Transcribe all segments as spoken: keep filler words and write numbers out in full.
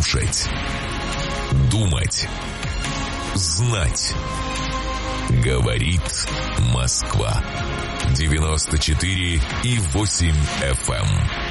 Слушать. Думать. Знать. Говорит Москва. девяносто четыре и восемь эф эм.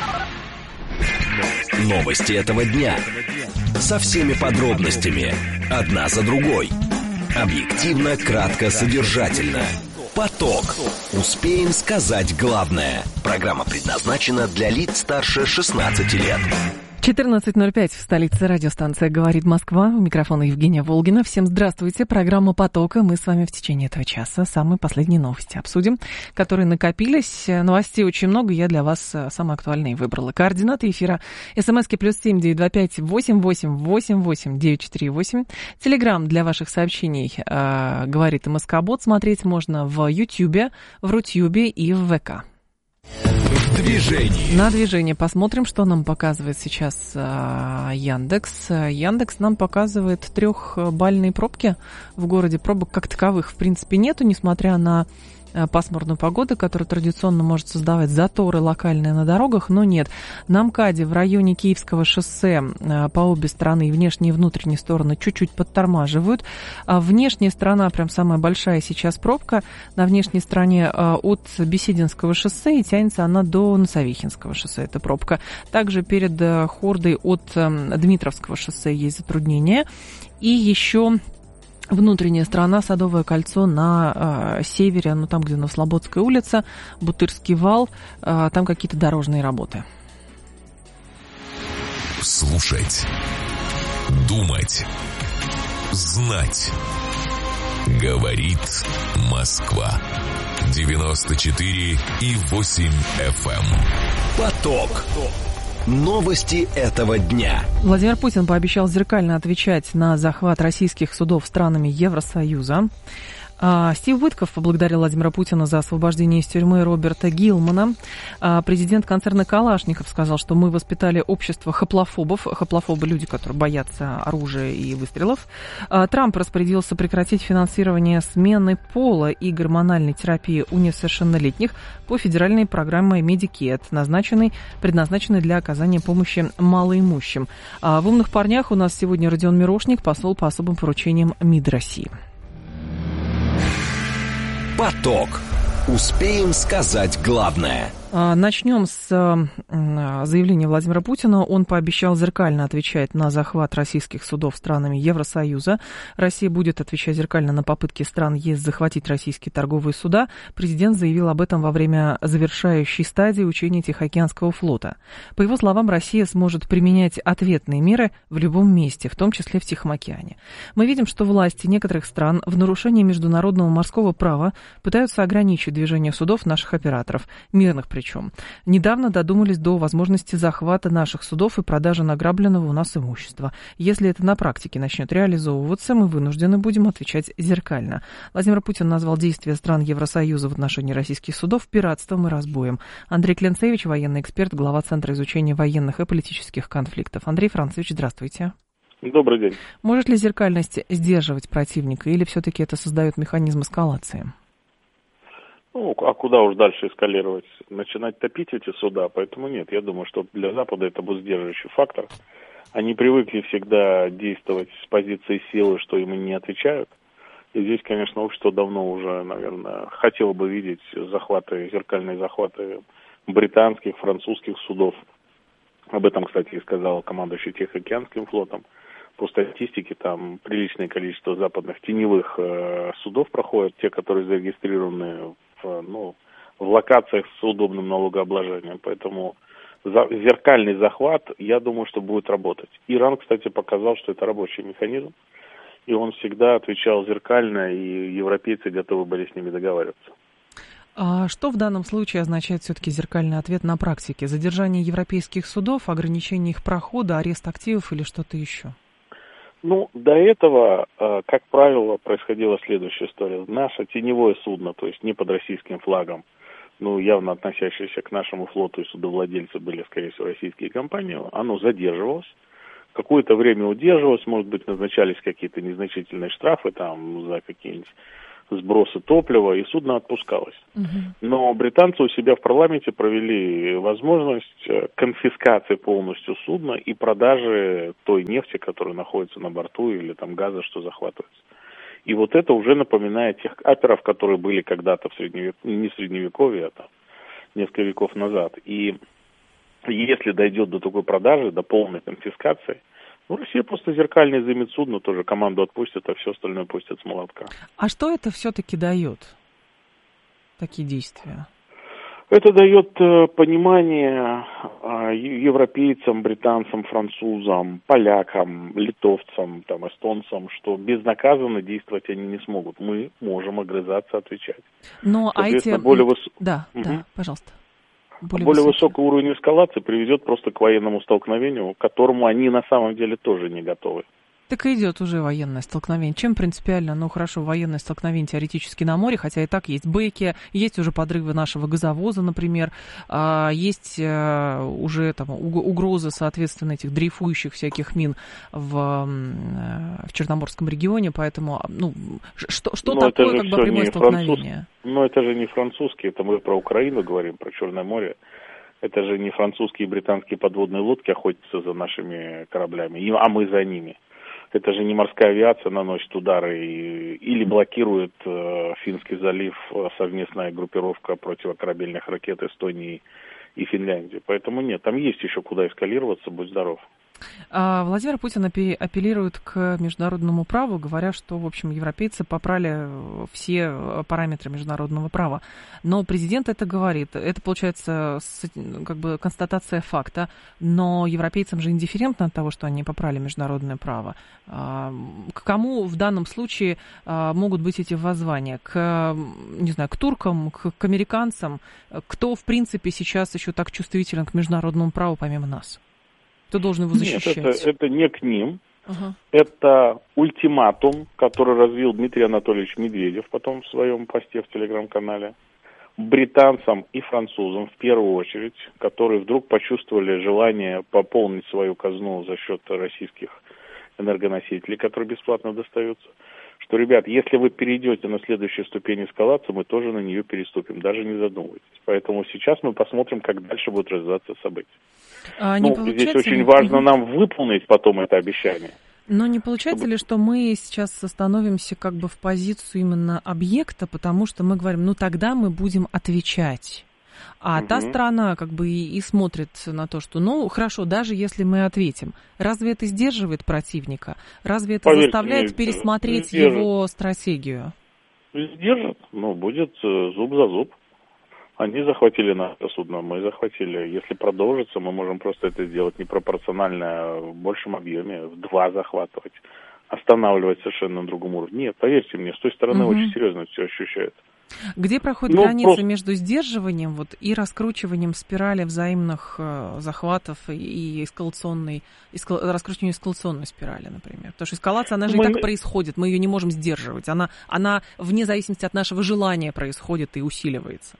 Новости этого дня. Со всеми подробностями. Одна за другой. Объективно, кратко, содержательно. Поток. Успеем сказать главное. Программа предназначена для лиц старше шестнадцати лет. четырнадцать ноль пять в столице, радиостанция «Говорит Москва». У микрофона Евгения Волгина. Всем здравствуйте. Программа «Потока». Мы с вами в течение этого часа самые последние новости обсудим, которые накопились. Новостей очень много, я для вас самые актуальные выбрала. Координаты эфира. СМСки плюс семь девять два пять восемь восемь восемь восемь девять четыре восемь. Телеграм для ваших сообщений э, «Говорит МСК-бот». Смотреть можно в Ютьюбе, в Рутьюбе и в ВК. Движение. На движение посмотрим, что нам показывает сейчас а, Яндекс. Яндекс нам показывает трехбальные пробки в городе. Пробок как таковых в принципе нету, несмотря на пасмурную погоду, которая традиционно может создавать заторы локальные на дорогах, но нет. На МКАДе в районе Киевского шоссе по обе стороны, и внешние и внутренние стороны, чуть-чуть подтормаживают. А внешняя сторона, прям самая большая сейчас пробка, на внешней стороне от Бесединского шоссе, и тянется она до Носовихинского шоссе, эта пробка. Также перед Хордой от Дмитровского шоссе есть затруднения. И еще внутренняя сторона, Садовое кольцо на э, севере, ну там, где Новослободская улица, Бутырский вал, э, там какие-то дорожные работы. Слушать. Думать. Знать. Говорит Москва. девяносто четыре и восемь эф эм. Поток. Новости этого дня. Владимир Путин пообещал зеркально отвечать на захват российских судов странами Евросоюза. Стив Уитков поблагодарил Владимира Путина за освобождение из тюрьмы Роберта Гилмана. Президент концерна «Калашников» сказал, что мы воспитали общество хоплофобов. Хоплофобы – люди, которые боятся оружия и выстрелов. Трамп распорядился прекратить финансирование смены пола и гормональной терапии у несовершеннолетних по федеральной программе Medicare, назначенной, предназначенной для оказания помощи малоимущим. В «Умных парнях» у нас сегодня Родион Мирошник, посол по особым поручениям МИД России. Поток. Успеем сказать главное. Начнем с заявления Владимира Путина. Он пообещал зеркально отвечать на захват российских судов странами Евросоюза. Россия будет отвечать зеркально на попытки стран ЕС захватить российские торговые суда. Президент заявил об этом во время завершающей стадии учения Тихоокеанского флота. По его словам, Россия сможет применять ответные меры в любом месте, в том числе в Тихом океане. Мы видим, что власти некоторых стран в нарушении международного морского права пытаются ограничить движение судов наших операторов, мирных причем. Недавно додумались до возможности захвата наших судов и продажи награбленного у нас имущества. Если это на практике начнет реализовываться, мы вынуждены будем отвечать зеркально. Владимир Путин назвал действия стран Евросоюза в отношении российских судов пиратством и разбоем. Андрей Кленцевич, военный эксперт, глава Центра изучения военных и политических конфликтов. Андрей Францевич, здравствуйте. Добрый день. Может ли зеркальность сдерживать противника или все-таки это создает механизм эскалации? Ну, а куда уж дальше эскалировать? Начинать топить эти суда, поэтому нет. Я думаю, что для Запада это будет сдерживающий фактор. Они привыкли всегда действовать с позиции силы, что им не отвечают. И здесь, конечно, общество давно уже, наверное, хотело бы видеть захваты, зеркальные захваты британских, французских судов. Об этом, кстати, и сказал командующий Тихоокеанским флотом. По статистике, там приличное количество западных теневых э, судов проходят, те, которые зарегистрированы в, ну, в локациях с удобным налогообложением. Поэтому за, зеркальный захват, я думаю, что будет работать. Иран, кстати, показал, что это рабочий механизм, и он всегда отвечал зеркально, и европейцы готовы были с ними договариваться. А что в данном случае означает все-таки зеркальный ответ на практике? Задержание европейских судов, ограничение их прохода, арест активов или что-то еще? Ну, до этого, как правило, происходила следующая история. Наше теневое судно, то есть не под российским флагом, ну, явно относящееся к нашему флоту, и судовладельцы были, скорее всего, российские компании, оно задерживалось. Какое-то время удерживалось, может быть, назначались какие-то незначительные штрафы там за какие-нибудь сбросы топлива, и судно отпускалось. Угу. Но британцы у себя в парламенте провели возможность конфискации полностью судна и продажи той нефти, которая находится на борту, или там газа, что захватывается. И вот это уже напоминает тех каперов, которые были когда-то в средневековье, не в средневековье, а там несколько веков назад. И если дойдет до такой продажи, до полной конфискации, ну, Россия просто зеркально займет судно, тоже команду отпустит, а все остальное пустят с молотка. А что это все-таки дает, такие действия? Это дает э, понимание э, европейцам, британцам, французам, полякам, литовцам, там, эстонцам, что безнаказанно действовать они не смогут. Мы можем огрызаться, отвечать. Но а эти... более выс... Да, угу. да, пожалуйста. Более, более высокий уровень эскалации приведет просто к военному столкновению, к которому они на самом деле тоже не готовы. Так и идет уже военное столкновение. Чем принципиально? Ну, хорошо, военное столкновение теоретически на море, хотя и так есть бэки, есть уже подрывы нашего газовоза, например, есть уже там угрозы, соответственно, этих дрейфующих всяких мин в, в Черноморском регионе, поэтому, ну, что, что такое как бы прямое столкновение? Но это же не французские, это мы про Украину говорим, про Черное море. Это же не французские и британские подводные лодки охотятся за нашими кораблями, а мы за ними. Это же не морская авиация наносит удары и, или блокирует э, Финский залив совместная группировка противокорабельных ракет Эстонии и Финляндии. Поэтому нет, там есть еще куда эскалироваться, будь здоров. Владимир Путин апеллирует к международному праву, говоря, что, в общем, европейцы попрали все параметры международного права. Но президент это говорит. Это, получается, как бы констатация факта. Но европейцам же индифферентно от того, что они попрали международное право. К кому в данном случае могут быть эти воззвания? К, не знаю, к туркам, к, к американцам? Кто, в принципе, сейчас еще так чувствителен к международному праву, помимо нас? Кто должен его защищать? Нет, это, это не к ним. Ага. Это ультиматум, который развил Дмитрий Анатольевич Медведев потом в своем посте в телеграм-канале. Британцам и французам в первую очередь, которые вдруг почувствовали желание пополнить свою казну за счет российских энергоносителей, которые бесплатно достаются. Что, ребят, если вы перейдете на следующую ступень эскалации, мы тоже на нее переступим, даже не задумывайтесь. Поэтому сейчас мы посмотрим, как дальше будут развиваться события. А ну, здесь очень важно угу. нам выполнить потом это обещание. Но не получается чтобы... ли, что мы сейчас становимся как бы в позицию именно объекта, потому что мы говорим, ну тогда мы будем отвечать. А угу. та страна как бы и, и смотрит на то, что, ну, хорошо, даже если мы ответим, разве это сдерживает противника? Разве это Поверьте, заставляет мне, пересмотреть сдержит. его стратегию? Сдержит, но будет зуб за зуб. Они захватили наше судно, мы захватили. Если продолжится, мы можем просто это сделать непропорционально в большем объеме, в два захватывать, останавливать совершенно на другом уровне. Нет, поверьте мне, с той стороны угу. очень серьезно все ощущается. Где проходит ну, граница просто... между сдерживанием вот, и раскручиванием спирали взаимных э, захватов и эскалационной, эскал... раскручиванием эскалационной спирали, например? Потому что эскалация, она же мы... и так происходит, мы ее не можем сдерживать. Она, она вне зависимости от нашего желания происходит и усиливается.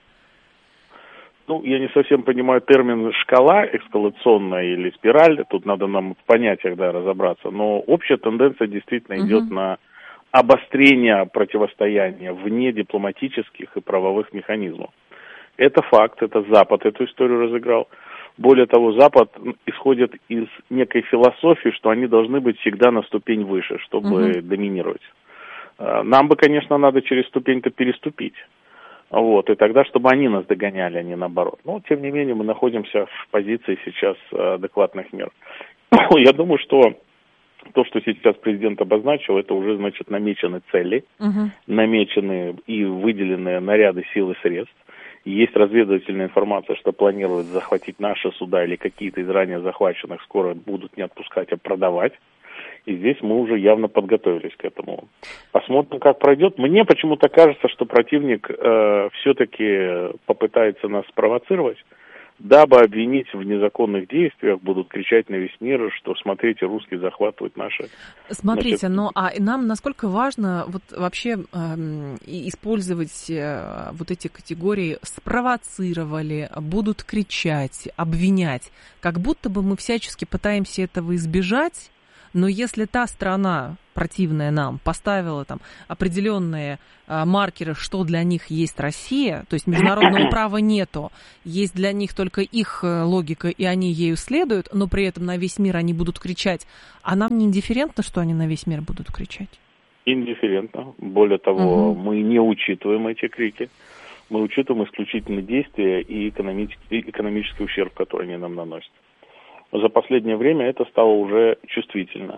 Ну, я не совсем понимаю термин «шкала» эскалационная или «спираль». Тут надо нам в понятиях да, разобраться. Но общая тенденция действительно uh-huh. идет на обострение противостояния вне дипломатических и правовых механизмов. Это факт, это Запад эту историю разыграл. Более того, Запад исходит из некой философии, что они должны быть всегда на ступень выше, чтобы uh-huh. доминировать. Нам бы, конечно, надо через ступень-то переступить. Вот, и тогда, чтобы они нас догоняли, а не наоборот. Но, тем не менее, мы находимся в позиции сейчас адекватных мер. Я думаю, что то, что сейчас президент обозначил, это уже, значит, намечены цели, uh-huh. намечены и выделены наряды сил и средств. Есть разведывательная информация, что планируют захватить наши суда или какие-то из ранее захваченных скоро будут не отпускать, а продавать. И здесь мы уже явно подготовились к этому. Посмотрим, как пройдет. Мне почему-то кажется, что противник э, все-таки попытается нас спровоцировать, дабы обвинить в незаконных действиях, будут кричать на весь мир, что, смотрите, русские захватывают наши... Смотрите, значит... ну а нам насколько важно вот вообще э, использовать э, вот эти категории «спровоцировали», «будут кричать», «обвинять», как будто бы мы всячески пытаемся этого избежать, Но если та страна, противная нам, поставила там определенные а, маркеры, что для них есть Россия, то есть международного права нету, есть для них только их логика, и они ею следуют, но при этом на весь мир они будут кричать. А нам не индифферентно, что они на весь мир будут кричать? Индифферентно. Более того, угу. мы не учитываем эти крики. Мы учитываем исключительно действия и экономический, и экономический ущерб, который они нам наносят. За последнее время это стало уже чувствительно.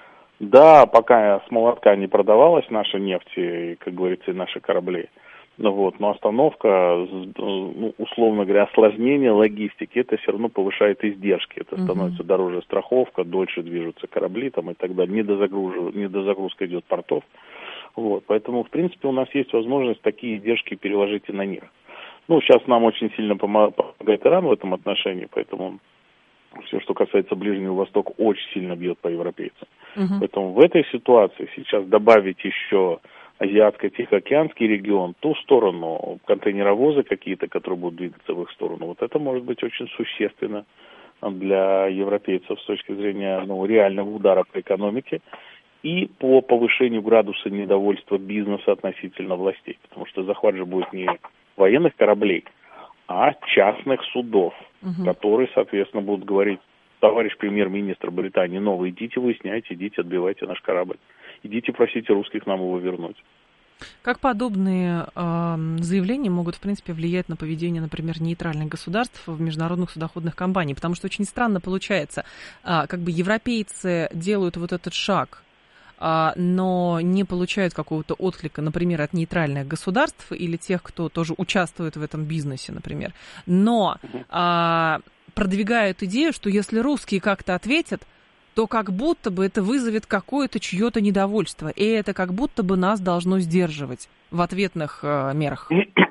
Да, пока с молотка не продавалась наша нефть, и, как говорится, и наши корабли, ну вот, но остановка, ну, условно говоря, осложнение логистики, это все равно повышает издержки. Это uh-huh. становится дороже страховка, дольше движутся корабли там, и так далее. Недозагруз... Недозагрузка идет портов. Вот, поэтому, в принципе, у нас есть возможность такие издержки переложить и на них. Ну, сейчас нам очень сильно помогает Иран в этом отношении, поэтому все, что касается Ближнего Востока, очень сильно бьет по европейцам. Uh-huh. Поэтому в этой ситуации сейчас добавить еще Азиатско-Тихоокеанский регион, ту сторону, контейнеровозы какие-то, которые будут двигаться в их сторону, вот это может быть очень существенно для европейцев с точки зрения ну, реального удара по экономике и по повышению градуса недовольства бизнеса относительно властей. Потому что захват же будет не военных кораблей, а частных судов, угу. которые, соответственно, будут говорить: товарищ премьер-министр Британии, ну, вы идите выясняйте, идите отбивайте наш корабль. Идите просите русских нам его вернуть. Как подобные э, заявления могут, в принципе, влиять на поведение, например, нейтральных государств в международных судоходных компаниях? Потому что очень странно получается, э, как бы европейцы делают вот этот шаг, э, но не получают какого-то отклика, например, от нейтральных государств или тех, кто тоже участвует в этом бизнесе, например. Но э, продвигают идею, что если русские как-то ответят, то как будто бы это вызовет какое-то чье-то недовольство. И это как будто бы нас должно сдерживать в ответных э, мерах.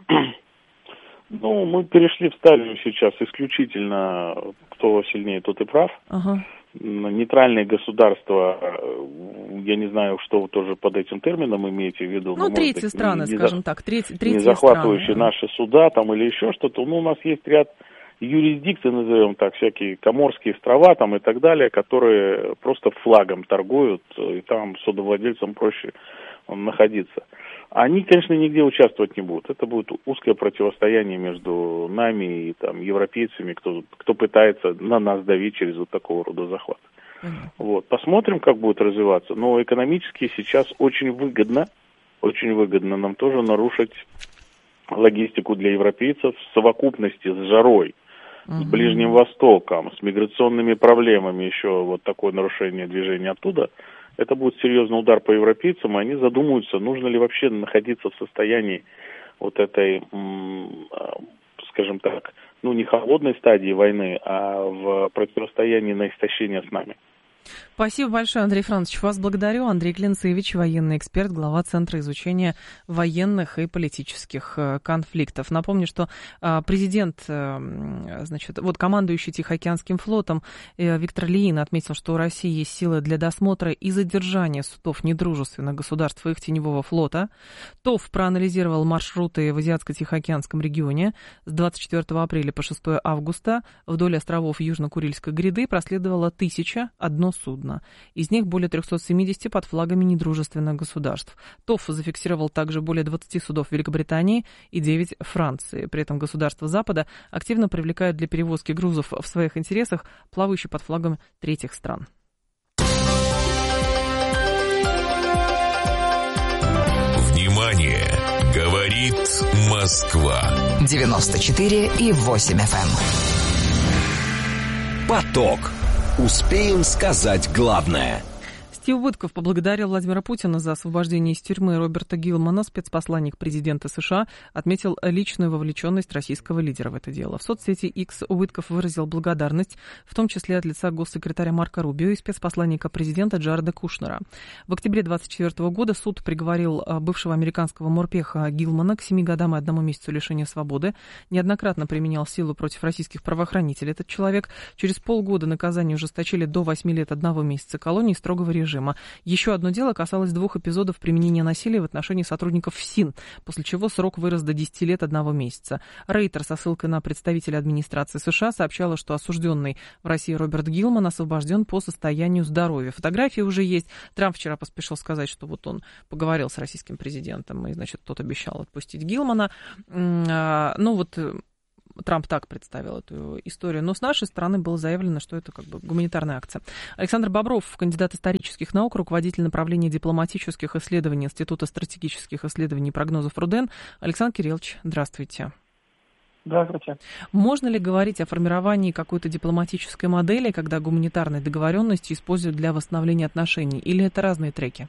Ну, мы перешли в стадию сейчас исключительно кто сильнее, тот и прав. Ага. Нейтральные государства, я не знаю, что вы тоже под этим термином имеете в виду. Ну, третьи быть, страны, не, скажем не так. Треть, третьи не захватывающие страны. Наши суда там или еще что-то. Ну, у нас есть ряд юрисдикции, назовем так, всякие Коморские острова там и так далее, которые просто флагом торгуют, и там судовладельцам проще находиться. Они, конечно, нигде участвовать не будут. Это будет узкое противостояние между нами и там, европейцами, кто, кто пытается на нас давить через вот такого рода захват. Mm-hmm. Вот. Посмотрим, как будет развиваться. Но экономически сейчас очень выгодно, очень выгодно нам тоже нарушить логистику для европейцев в совокупности с жарой, с Ближним Востоком, с миграционными проблемами, еще вот такое нарушение движения оттуда, это будет серьезный удар по европейцам, и они задумаются, нужно ли вообще находиться в состоянии вот этой, скажем так, ну не холодной стадии войны, а в противостоянии на истощение с нами. Спасибо большое, Андрей Францович. Вас благодарю. Андрей Клинцевич, военный эксперт, глава Центра изучения военных и политических конфликтов. Напомню, что президент, значит, вот командующий Тихоокеанским флотом Виктор Ильин отметил, что у России есть силы для досмотра и задержания судов недружественных государств и их теневого флота. ТОВ проанализировал маршруты в Азиатско-Тихоокеанском регионе с двадцать четвёртого апреля по шестого августа. Вдоль островов Южно-Курильской гряды проследовало тысяча одно судно. Из них более триста семьдесят под флагами недружественных государств. ТОВ зафиксировал также более двадцати судов Великобритании и девять Франции. При этом государства Запада активно привлекают для перевозки грузов в своих интересах плавающие под флагом третьих стран. Внимание! Говорит Москва. девяносто четыре и восемь эф эм. Поток. Успеем сказать главное. Стив Уитков поблагодарил Владимира Путина за освобождение из тюрьмы Роберта Гилмана. Спецпосланник президента США отметил личную вовлеченность российского лидера в это дело. В соцсети X Уитков выразил благодарность, в том числе от лица госсекретаря Марко Рубио и спецпосланника президента Джареда Кушнера. В октябре двадцать четвёртого года суд приговорил бывшего американского морпеха Гилмана к семи годам и одному месяцу лишения свободы. Неоднократно применял силу против российских правоохранителей. Этот человек через полгода наказание ужесточили до восьми лет одного месяца колонии строгого режима. режима. Еще одно дело касалось двух эпизодов применения насилия в отношении сотрудников ФСИН, после чего срок вырос до десяти лет одного месяца. Рейтер со ссылкой на представителя администрации США сообщала, что осужденный в России Роберт Гилман освобожден по состоянию здоровья. Фотографии уже есть. Трамп вчера поспешил сказать, что вот он поговорил с российским президентом, и, значит, тот обещал отпустить Гилмана. Ну вот Трамп так представил эту историю. Но с нашей стороны было заявлено, что это как бы гуманитарная акция. Александр Бобров, кандидат исторических наук, руководитель направления дипломатических исследований Института стратегических исследований и прогнозов РУДН. Александр Кириллович, здравствуйте. Здравствуйте. Можно ли говорить о формировании какой-то дипломатической модели, когда гуманитарные договоренности используют для восстановления отношений? Или это разные треки?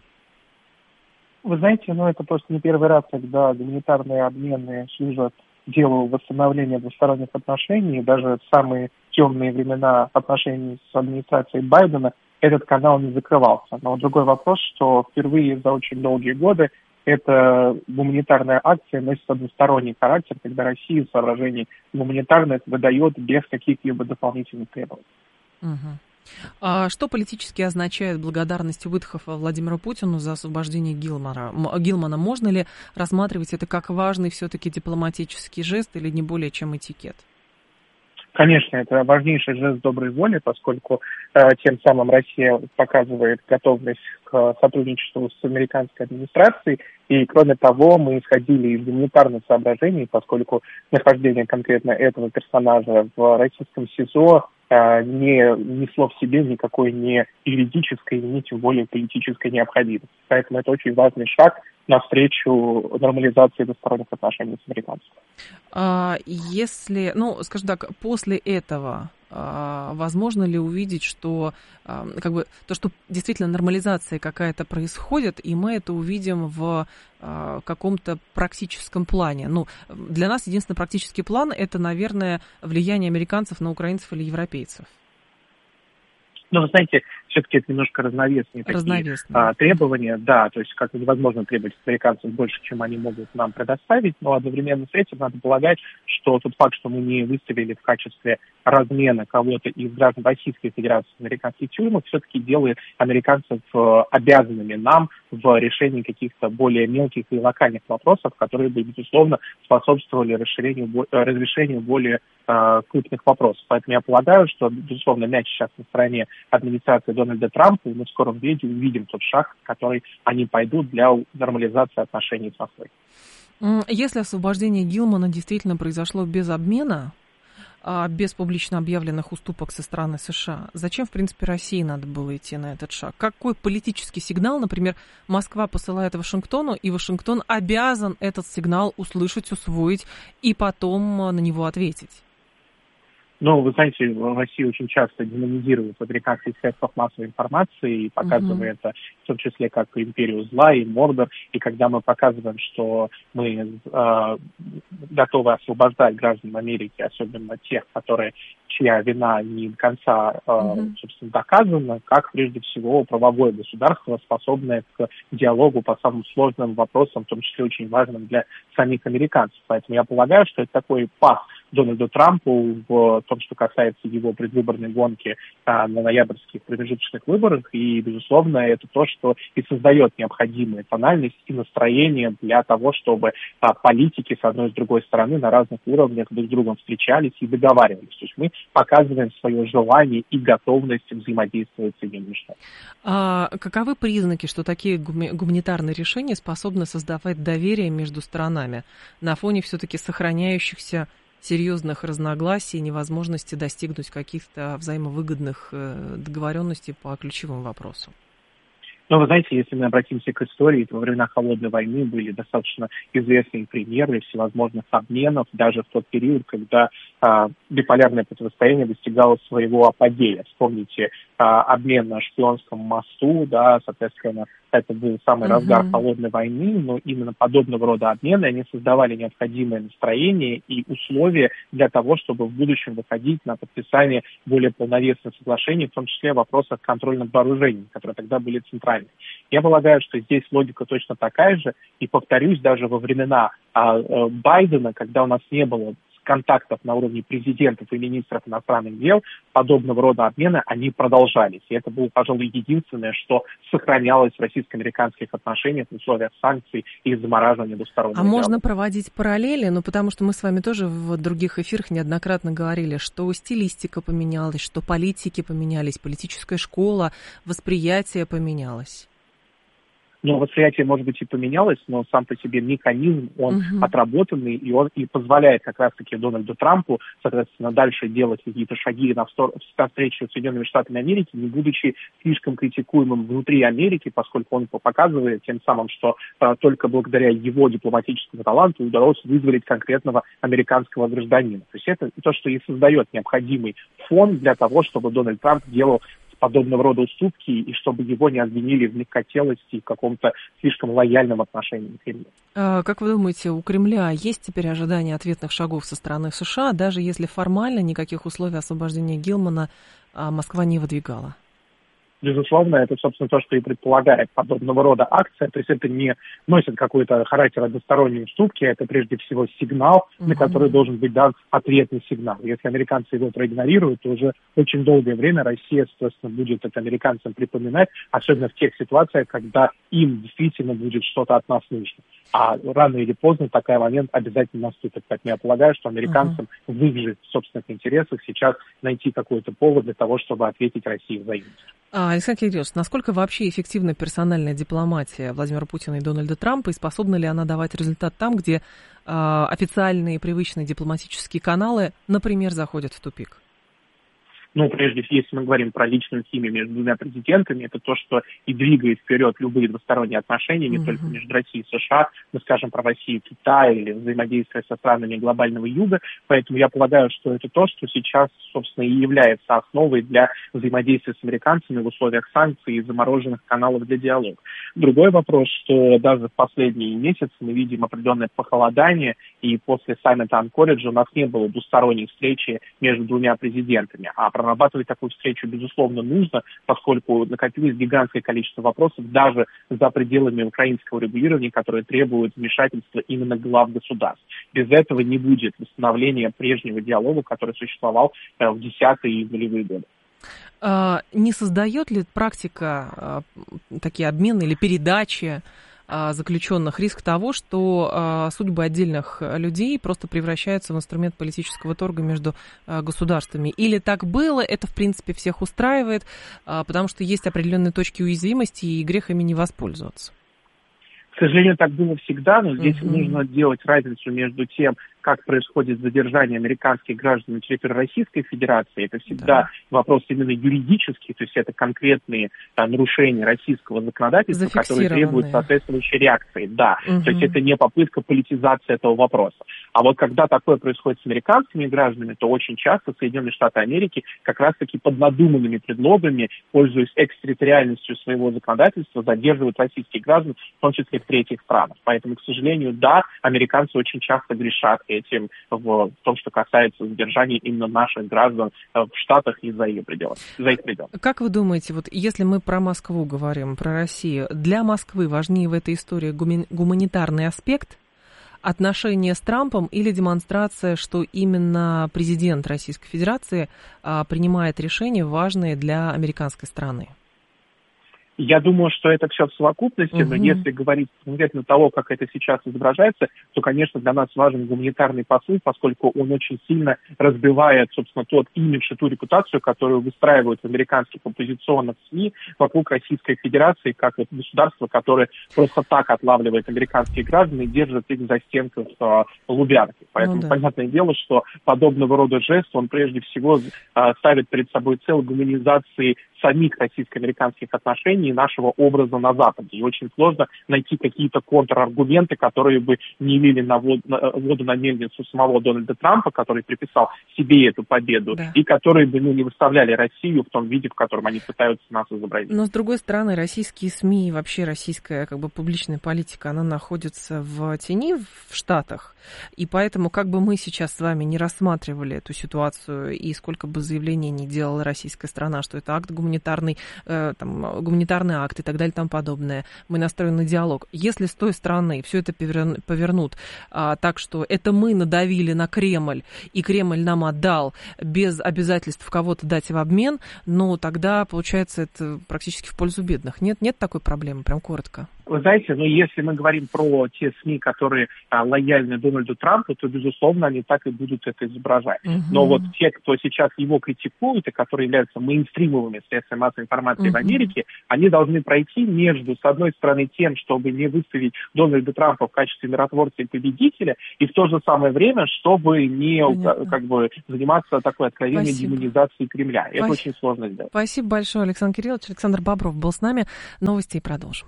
Вы знаете, ну это просто не первый раз, когда гуманитарные обмены служат делу восстановления двусторонних отношений. Даже в самые темные времена отношений с администрацией Байдена этот канал не закрывался. Но другой вопрос, что впервые за очень долгие годы эта гуманитарная акция носит односторонний характер, когда Россия из соображений гуманитарных выдает без каких-либо дополнительных требований. Угу. А что политически означает благодарность Уитхофа Владимиру Путину за освобождение Гилмана? Гилмана? Можно ли рассматривать это как важный все-таки дипломатический жест или не более чем этикет? Конечно, это важнейший жест доброй воли, поскольку э, тем самым Россия показывает готовность к сотрудничеству с американской администрацией. И, кроме того, мы исходили из гуманитарных соображений, поскольку нахождение конкретно этого персонажа в российском СИЗО э, не несло в себе никакой ни юридической, ни тем более политической необходимости. Поэтому это очень важный шаг навстречу нормализации двусторонних отношений с американцами. А если, ну, скажем так, после этого а, возможно ли увидеть, что а, как бы то, что действительно нормализация какая-то происходит, и мы это увидим в а, каком-то практическом плане? Ну, для нас единственный практический план – это, наверное, влияние американцев на украинцев или европейцев. Ну, вы знаете, все-таки это немножко разновесные такие а, требования. Да, то есть как невозможно требовать от американцев больше, чем они могут нам предоставить, но одновременно с этим надо полагать, что тот факт, что мы не выставили в качестве размена кого-то из граждан Российской Федерации в американских тюрьмах, все-таки делает американцев обязанными нам в решении каких-то более мелких и локальных вопросов, которые бы, безусловно, способствовали расширению, разрешению более э, крупных вопросов. Поэтому я полагаю, что, безусловно, мяч сейчас на стороне администрации Дональда Трампа, и мы в скором времени увидим тот шаг, который они пойдут для нормализации отношений с Москвой. Если освобождение Гилмана действительно произошло без обмена, без публично объявленных уступок со стороны США, зачем, в принципе, России надо было идти на этот шаг? Какой политический сигнал, например, Москва посылает Вашингтону, и Вашингтон обязан этот сигнал услышать, усвоить и потом на него ответить? Ну, вы знаете, Россия очень часто демонизирует в американских средствах массовой информации и показывает это, в том числе, как империю зла и Мордор. И когда мы показываем, что мы э, готовы освобождать граждан Америки, особенно тех, которые, чья вина не до конца, э, mm-hmm. собственно, доказана, как, прежде всего, правовое государство, способное к диалогу по самым сложным вопросам, в том числе очень важным для самих американцев. Поэтому я полагаю, что это такой пас Дональду Трампу в том, что касается его предвыборной гонки а, на ноябрьских промежуточных выборах. И, безусловно, это то, что и создает необходимую тональность и настроение для того, чтобы а, политики с одной и с другой стороны на разных уровнях друг с другом встречались и договаривались. То есть мы показываем свое желание и готовность взаимодействовать с Соединенными Штатами. А каковы признаки, что такие гуманитарные решения способны создавать доверие между сторонами на фоне все-таки сохраняющихся серьезных разногласий, невозможности достигнуть каких-то взаимовыгодных договоренностей по ключевым вопросам? Но вы знаете, если мы обратимся к истории, то во времена Холодной войны были достаточно известные примеры всевозможных обменов, даже в тот период, когда а, биполярное противостояние достигало своего апогея. Вспомните а, обмен на Шпионском мосту, да, соответственно, это был самый uh-huh. разгар Холодной войны, но именно подобного рода обмены, они создавали необходимое настроение и условия для того, чтобы в будущем выходить на подписание более полновесных соглашений, в том числе в вопросах контроля над вооружением, которые тогда были центральными. Я полагаю, что здесь логика точно такая же, и повторюсь, даже во времена а, а, Байдена, когда у нас не было контактов на уровне президентов и министров иностранных дел подобного рода обмены, они продолжались. И это было, пожалуй, единственное, что сохранялось в российско-американских отношениях в условиях санкций и замораживания двустороннего А диалога. можно проводить параллели? Ну, потому что мы с вами тоже в других эфирах неоднократно говорили, что стилистика поменялась, что политики поменялись, политическая школа, восприятие поменялось. Ну, восприятие, может быть, и поменялось, но сам по себе механизм, он uh-huh. отработанный, и он и позволяет как раз-таки Дональду Трампу, соответственно, дальше делать какие-то шаги навстречу Соединенными Штатами Америки, не будучи слишком критикуемым внутри Америки, поскольку он показывает тем самым, что а, только благодаря его дипломатическому таланту удалось вызволить конкретного американского гражданина. То есть это то, что и создает необходимый фон для того, чтобы Дональд Трамп делал подобного рода уступки, и чтобы его не обвинили в мягкотелости и в каком-то слишком лояльном отношении к Кремлю. А, как вы думаете, у Кремля есть теперь ожидание ответных шагов со стороны США, даже если формально никаких условий освобождения Гилмана а, Москва не выдвигала? Безусловно, это, собственно, то, что и предполагает подобного рода акция. То есть это не носит какой-то характер односторонней уступки, это прежде всего сигнал, uh-huh. на который должен быть дан ответный сигнал. Если американцы его проигнорируют, то уже очень долгое время Россия, соответственно, будет это американцам припоминать, особенно в тех ситуациях, когда им действительно будет что-то от нас нужно. А рано или поздно такой момент обязательно наступит. Поэтому я полагаю, что американцам uh-huh. в их же собственных интересах сейчас найти какой-то повод для того, чтобы ответить России взаимностью. Александр Кириллович, насколько вообще эффективна персональная дипломатия Владимира Путина и Дональда Трампа, и способна ли она давать результат там, где э, официальные привычные дипломатические каналы, например, заходят в тупик? Ну, прежде всего, если мы говорим про личную химию между двумя президентами, это то, что и двигает вперед любые двусторонние отношения, не mm-hmm. только между Россией и США, мы скажем про Россию и Китай или взаимодействие со странами глобального юга. Поэтому я полагаю, что это то, что сейчас, собственно, и является основой для взаимодействия с американцами в условиях санкций и замороженных каналов для диалога. Другой вопрос, что даже в последние месяцы мы видим определенное похолодание, и после саммита Анкориджа у нас не было двусторонней встречи между двумя президентами, а прорабатывать такую встречу, безусловно, нужно, поскольку накопилось гигантское количество вопросов даже за пределами украинского регулирования, которые требуют вмешательства именно глав государств. Без этого не будет восстановления прежнего диалога, который существовал в десятые и нулевые годы. Не создает ли практика такие обмены или передачи заключенных риск того, что судьбы отдельных людей просто превращаются в инструмент политического торга между государствами? Или так было, это в принципе всех устраивает, потому что есть определенные точки уязвимости, и грех ими не воспользоваться? К сожалению, так было всегда, но здесь uh-huh. нужно делать разницу между тем, как происходит задержание американских граждан на территории Российской Федерации. Это всегда да. вопрос именно юридический, то есть это конкретные а, нарушения российского законодательства, которые требуют соответствующей реакции. Да, uh-huh. то есть это не попытка политизации этого вопроса. А вот когда такое происходит с американскими гражданами, то очень часто Соединенные Штаты Америки как раз-таки под надуманными предлогами, пользуясь экстерриториальностью своего законодательства, задерживают российских граждан, в том числе в третьих странах. Поэтому, к сожалению, да, американцы очень часто грешат этим в том, что касается задержания именно наших граждан в Штатах и за ее пределами, за их пределами. Как вы думаете, вот если мы про Москву говорим, про Россию, для Москвы важнее в этой истории гуми- гуманитарный аспект, отношения с Трампом или демонстрация, что именно президент Российской Федерации а, принимает решения, важные для американской стороны? Я думаю, что это все в совокупности, uh-huh. но если говорить конкретно того, как это сейчас изображается, то, конечно, для нас важен гуманитарный посыл, поскольку он очень сильно разбивает, собственно, тот имидж и ту репутацию, которую выстраивают в американских оппозиционных СМИ вокруг Российской Федерации, как вот государство, которое просто так отлавливает американских граждан и держит их за стенкой в Лубянке. Поэтому, ну, да. понятное дело, что подобного рода жест, он прежде всего ставит перед собой цель гуманизации самих российско-американских отношений и нашего образа на Западе. И очень сложно найти какие-то контраргументы, которые бы не имели на воду, на, воду на мельницу самого Дональда Трампа, который приписал себе эту победу, да. и которые бы ну, не выставляли Россию в том виде, в котором они пытаются нас изобразить. Но, с другой стороны, российские СМИ и вообще российская как бы, публичная политика, она находится в тени в Штатах, и поэтому как бы мы сейчас с вами не рассматривали эту ситуацию, и сколько бы заявлений не делала российская страна, что это акт гуманитарный, э, там, гуманитарный гуманитарный акт и так далее и тому подобное. Мы настроены на диалог. Если с той стороны все это повернут а, так, что это мы надавили на Кремль, и Кремль нам отдал без обязательств кого-то дать в обмен, ну, тогда, получается, это практически в пользу бедных. Нет, нет такой проблемы, прям коротко. Вы знаете, ну, если мы говорим про те СМИ, которые а, лояльны Дональду Трампу, то, безусловно, они так и будут это изображать. Uh-huh. Но вот те, кто сейчас его критикуют и которые являются мейнстримовыми средствами массовой информации uh-huh. в Америке, они должны пройти между, с одной стороны, тем, чтобы не выставить Дональда Трампа в качестве миротворца и победителя, и в то же самое время, чтобы не uh-huh. как бы, заниматься такой откровенной Спасибо. демонизацией Кремля. Это Спасибо. очень сложно сделать. Спасибо большое, Александр Кириллович. Александр Бобров был с нами. Новости и продолжим.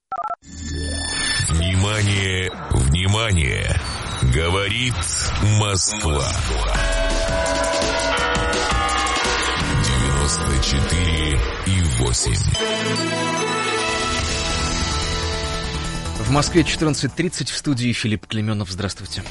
Внимание, внимание! Говорит Москва. девяносто четыре и восемь. В Москве четырнадцать тридцать, в студии Филипп Клеменов. Здравствуйте.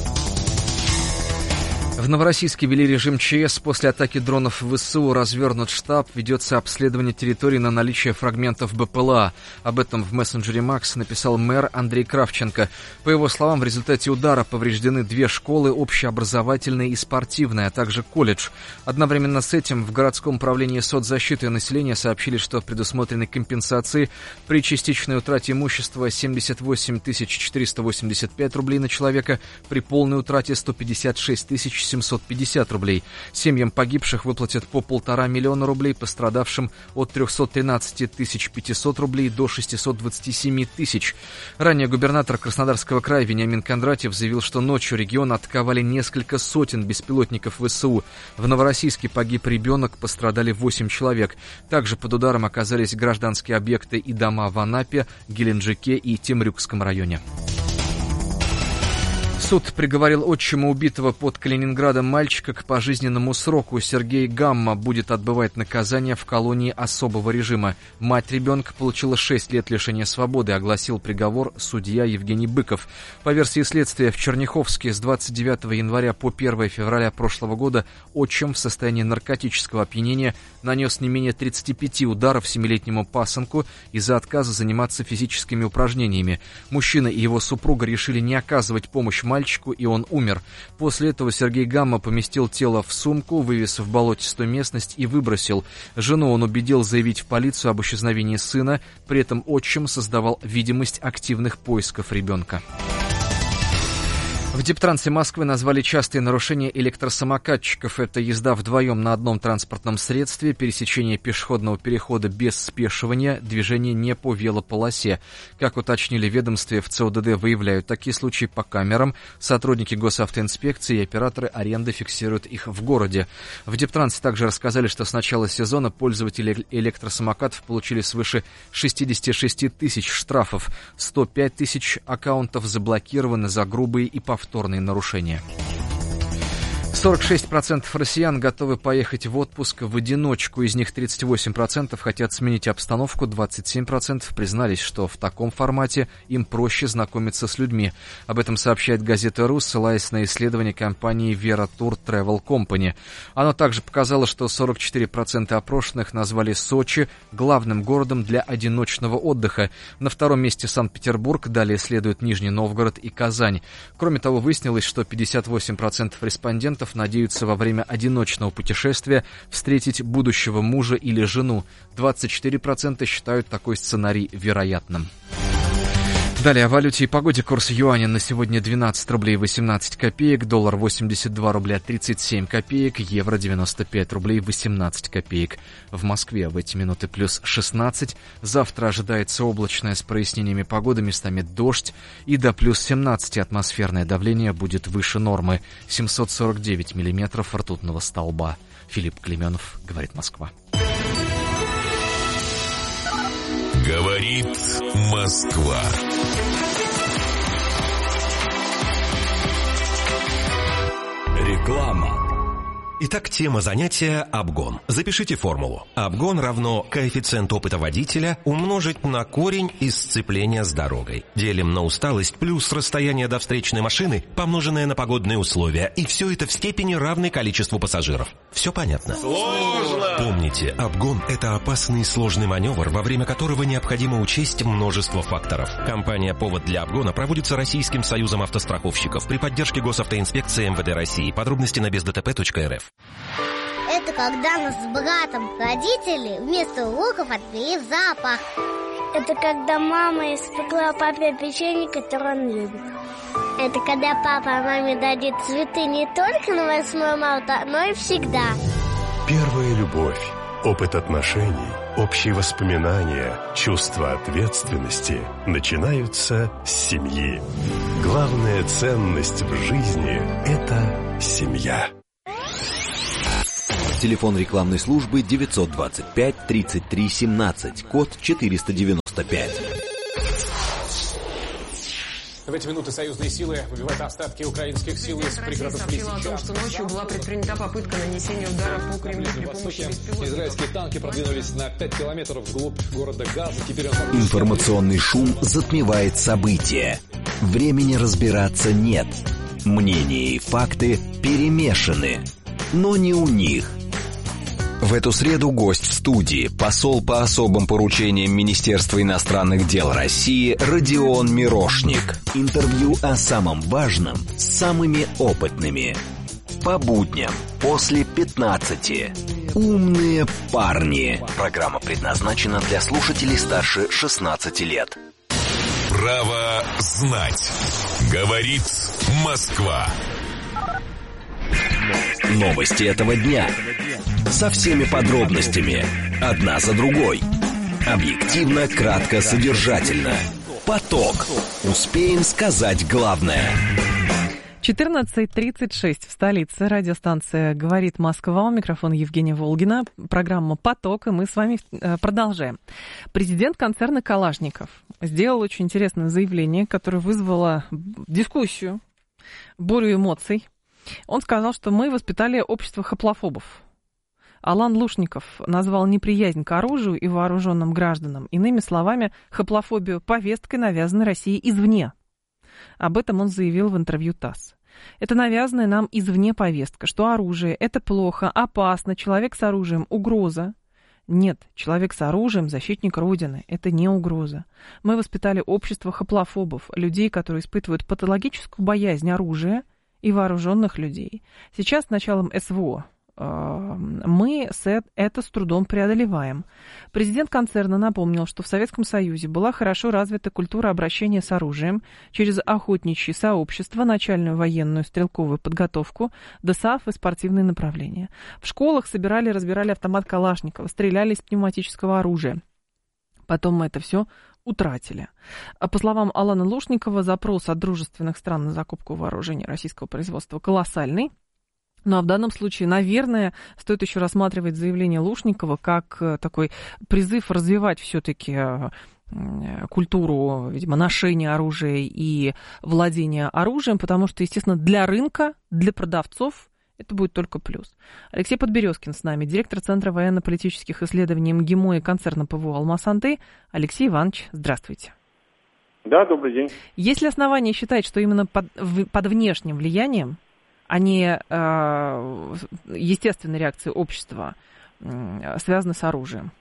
В Новороссийске ввели режим ЧС. После атаки дронов в ВСУ развернут штаб. Ведется обследование территории на наличие фрагментов БПЛА. Об этом в мессенджере Макс написал мэр Андрей Кравченко. По его словам, в результате удара повреждены две школы, общеобразовательная и спортивная, а также колледж. Одновременно с этим в городском управлении соцзащиты населения сообщили, что предусмотрены компенсации при частичной утрате имущества семьдесят восемь тысяч четыреста восемьдесят пять рублей на человека, при полной утрате сто пятьдесят шесть тысяч семьсот пятьдесят рублей. Семьям погибших выплатят по полтора миллиона рублей, пострадавшим от триста тринадцать тысяч пятьсот рублей до шестьсот двадцать семь тысяч. Ранее губернатор Краснодарского края Вениамин Кондратьев заявил, что ночью регион атаковали несколько сотен беспилотников ВСУ. В Новороссийске погиб ребенок, пострадали восемь человек. Также под ударом оказались гражданские объекты и дома в Анапе, Геленджике и Темрюкском районе. Суд приговорил отчима убитого под Калининградом мальчика к пожизненному сроку. Сергей Гамма будет отбывать наказание в колонии особого режима. Мать ребенка получила шесть лет лишения свободы, огласил приговор судья Евгений Быков. По версии следствия, в Черняховске с двадцать девятого января по первое февраля прошлого года отчим в состоянии наркотического опьянения нанес не менее тридцати пяти ударов семилетнему пасынку из-за отказа заниматься физическими упражнениями. Мужчина и его супруга решили не оказывать помощь мальчику, мальчику, и он умер. После этого Сергей Гамма поместил тело в сумку, вывез в болотистую местность и выбросил. Жену он убедил заявить в полицию об исчезновении сына, при этом отчим создавал видимость активных поисков ребенка. В Дептрансе Москвы назвали частые нарушения электросамокатчиков. Это езда вдвоем на одном транспортном средстве, пересечение пешеходного перехода без спешивания, движение не по велополосе. Как уточнили в ведомстве, в ЦОДД выявляют такие случаи по камерам. Сотрудники госавтоинспекции и операторы аренды фиксируют их в городе. В Дептрансе также рассказали, что с начала сезона пользователи электросамокатов получили свыше шестьдесят шесть тысяч штрафов. сто пять тысяч аккаунтов заблокированы за грубые и повторные повторные нарушения. сорок шесть процентов россиян готовы поехать в отпуск в одиночку. Из них тридцать восемь процентов хотят сменить обстановку, двадцать семь процентов признались, что в таком формате им проще знакомиться с людьми. Об этом сообщает газета «Ру», ссылаясь на исследование компании Vera Tour Travel Company. Оно также показало, что сорок четыре процента опрошенных назвали Сочи главным городом для одиночного отдыха. На втором месте Санкт-Петербург, далее следуют Нижний Новгород и Казань. Кроме того, выяснилось, что пятьдесят восемь процентов респондентов надеются во время одиночного путешествия встретить будущего мужа или жену. двадцать четыре процента считают такой сценарий вероятным. Далее о валюте и погоде. Курс юаня на сегодня двенадцать рублей восемнадцать копеек, доллар восемьдесят два рубля тридцать семь копеек, евро девяносто пять рублей восемнадцать копеек. В Москве в эти минуты плюс шестнадцать. Завтра ожидается облачное с прояснениями погоды, местами дождь, и до плюс семнадцать атмосферное давление будет выше нормы. семьсот сорок девять миллиметров ртутного столба. Филипп Клеменов, говорит Москва. Говорит Москва. Реклама. Итак, тема занятия – обгон. Запишите формулу. Обгон равно коэффициент опыта водителя умножить на корень из сцепления с дорогой. Делим на усталость плюс расстояние до встречной машины, помноженное на погодные условия. И все это в степени равной количеству пассажиров. Все понятно? Сложно! Помните, обгон – это опасный и сложный маневр, во время которого необходимо учесть множество факторов. Компания «Повод для обгона» проводится Российским союзом автостраховщиков при поддержке Госавтоинспекции эм вэ дэ России. Подробности на без дэ тэ пэ точка эр эф. Это когда нас с братом родители вместо уроков отвели в зоопарк. Это когда мама испекла папе печенье, которое он любит. Это когда папа маме дадит цветы не только на восьмое марта, но и всегда. Первая любовь, опыт отношений, общие воспоминания, чувство ответственности начинаются с семьи. Главная ценность в жизни – это семья. Телефон рекламной службы девятьсот двадцать пять тридцать три семнадцать, код четыреста девяносто пять. В эти минуты союзные силы выбивают остатки украинских сил из пригородов Лисичанска. о том, что ночью была предпринята попытка нанесения удара по Кремлю при помощи беспилотников. Израильские танки продвинулись на пять километров вглубь города Газа. Теперь он... Информационный шум затмевает события. Времени разбираться нет. Мнения и факты перемешаны. Но не у них. В эту среду гость в студии, посол по особым поручениям Министерства иностранных дел России Родион Мирошник. Интервью о самом важном с самыми опытными. По будням после пятнадцати. Умные парни. Программа предназначена для слушателей старше шестнадцати лет. Право знать. Говорит Москва. Новости этого дня. Со всеми подробностями. Одна за другой. Объективно, кратко, содержательно. Поток. Успеем сказать главное. четырнадцать тридцать шесть в столице. Радиостанция «Говорит Москва». Микрофон Евгения Волгина. Программа «Поток». И мы с вами продолжаем. Президент концерна «Калашников» сделал очень интересное заявление, которое вызвало дискуссию, бурю эмоций. Он сказал, что мы воспитали общество хоплофобов. Алан Лушников назвал неприязнь к оружию и вооруженным гражданам, иными словами, хоплофобию повесткой, навязанной России извне. Об этом он заявил в интервью ТАСС. Это навязанная нам извне повестка, что оружие – это плохо, опасно, человек с оружием – угроза. Нет, человек с оружием – защитник Родины. Это не угроза. Мы воспитали общество хоплофобов, людей, которые испытывают патологическую боязнь оружия и вооруженных людей. Сейчас с началом СВО мы это с трудом преодолеваем. Президент концерна напомнил, что в Советском Союзе была хорошо развита культура обращения с оружием через охотничьи сообщества, начальную военную стрелковую подготовку, ДОСААФ и спортивные направления. В школах собирали, разбирали автомат Калашникова, стреляли из пневматического оружия. Потом мы это все утратили. По словам Алана Лушникова, запрос от дружественных стран на закупку вооружений российского производства колоссальный. Ну а в данном случае, наверное, стоит еще рассматривать заявление Лушникова как такой призыв развивать все-таки культуру, видимо, ношения оружия и владения оружием, потому что, естественно, для рынка, для продавцов это будет только плюс. Алексей Подберезкин с нами, директор Центра военно-политических исследований МГИМО и концерна ПВО «Алмаз-Антей». Алексей Иванович, здравствуйте. Да, добрый день. Есть ли основания считать, что именно под, под внешним влиянием, а не э, естественной реакцией общества, э, связаны с оружием?